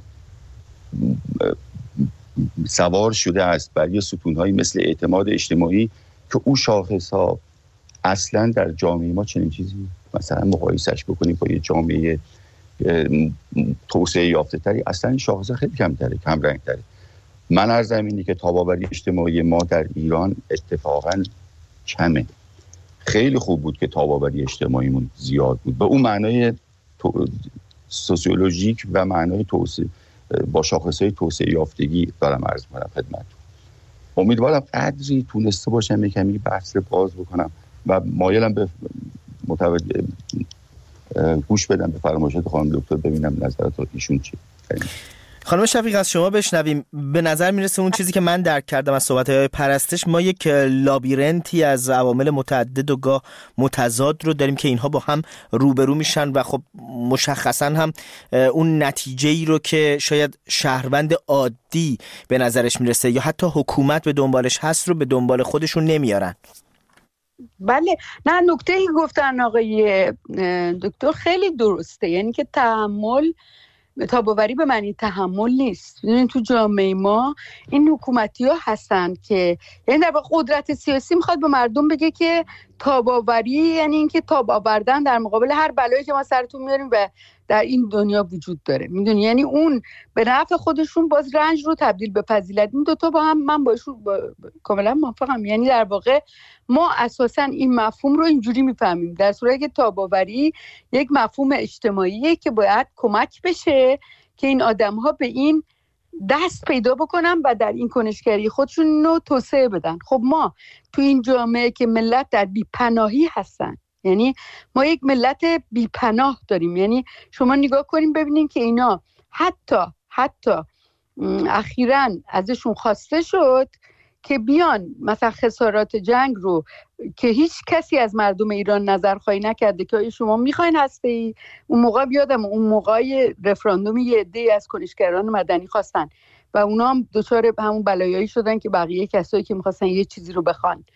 سوار شده است بر یه ستون‌هایی مثل اعتماد اجتماعی که اون شاخص‌ها اصلا در جامعه ما چنین چیزی مثلا مقایسهش بکنیم با یه جامعه توسعه یافته‌تری، اصلا این شاخص‌ها خیلی کم رنگ‌تره. من عرضم اینه که تاب‌آوری اجتماعی ما در ایران اتفاقاً کمه. خیلی خوب بود که تاب‌آوری اجتماعیمون زیاد بود، به اون معنای سوسیولوژیک و معنای توسعه با شاخص‌های توسعه یافتگی دارم عرض می‌کنم خدمتتون. امیدوارم قدری تونسته باشم یک کمی بحث رو باز بکنم و مایلم به گوش بدم به فرمایشات خانم دکتر، ببینم نظرات ایشون چیه. خانم شفیق از شما بشنویم. به نظر میرسه اون چیزی که من درک کردم از صحبت‌های پرستش، ما یک لابیرنتی از عوامل متعدد و گاه متضاد رو داریم که اینها با هم روبرو میشن و خب مشخصا هم اون نتیجه‌ای رو که شاید شهروند عادی به نظرش میرسه یا حتی حکومت به دنبالش هست رو به دنبال خودشون نمیارن. بله، نه نکته‌ای گفتن آقای دکتر خیلی درسته، یعنی که تحمل تاباوری به معنی تحمل نیست. ببینید تو جامعه ما این حکومتی‌ها هستن که یعنی در واقع قدرت سیاسی میخواد به مردم بگه که تاباوری یعنی اینکه تاب آوردن در مقابل هر بلایی که ما سرتون میاریم و در این دنیا وجود داره، میدونی، یعنی اون به نفع خودشون باز رنج رو تبدیل به فضیلت. این دوتا با هم من باشون کاملا موافقم. یعنی در واقع ما اساسا این مفهوم رو اینجوری میفهمیم، در صورتی که تاباوری یک مفهوم اجتماعیه که باید کمک بشه که این آدم‌ها به این دست پیدا بکنن و در این کنشگری خودشون رو توسعه بدن. خب ما تو این جامعه که ملت در بی‌پناهی هستن، یعنی ما یک ملت بی‌پناه داریم، یعنی شما نگاه کنیم ببینین که اینا حتی اخیراً ازشون خواسته شد که بیان مثلا خسارات جنگ رو که هیچ کسی از مردم ایران نظرخواهی نکرده که شما میخواین هسته‌ای. اون موقع بیادم اون موقع رفراندوم یه عده‌ای از کنشگران مدنی خواستن و اونا هم دچار همون بلایایی شدن که بقیه کسایی که میخواستن یه چیزی رو بخوان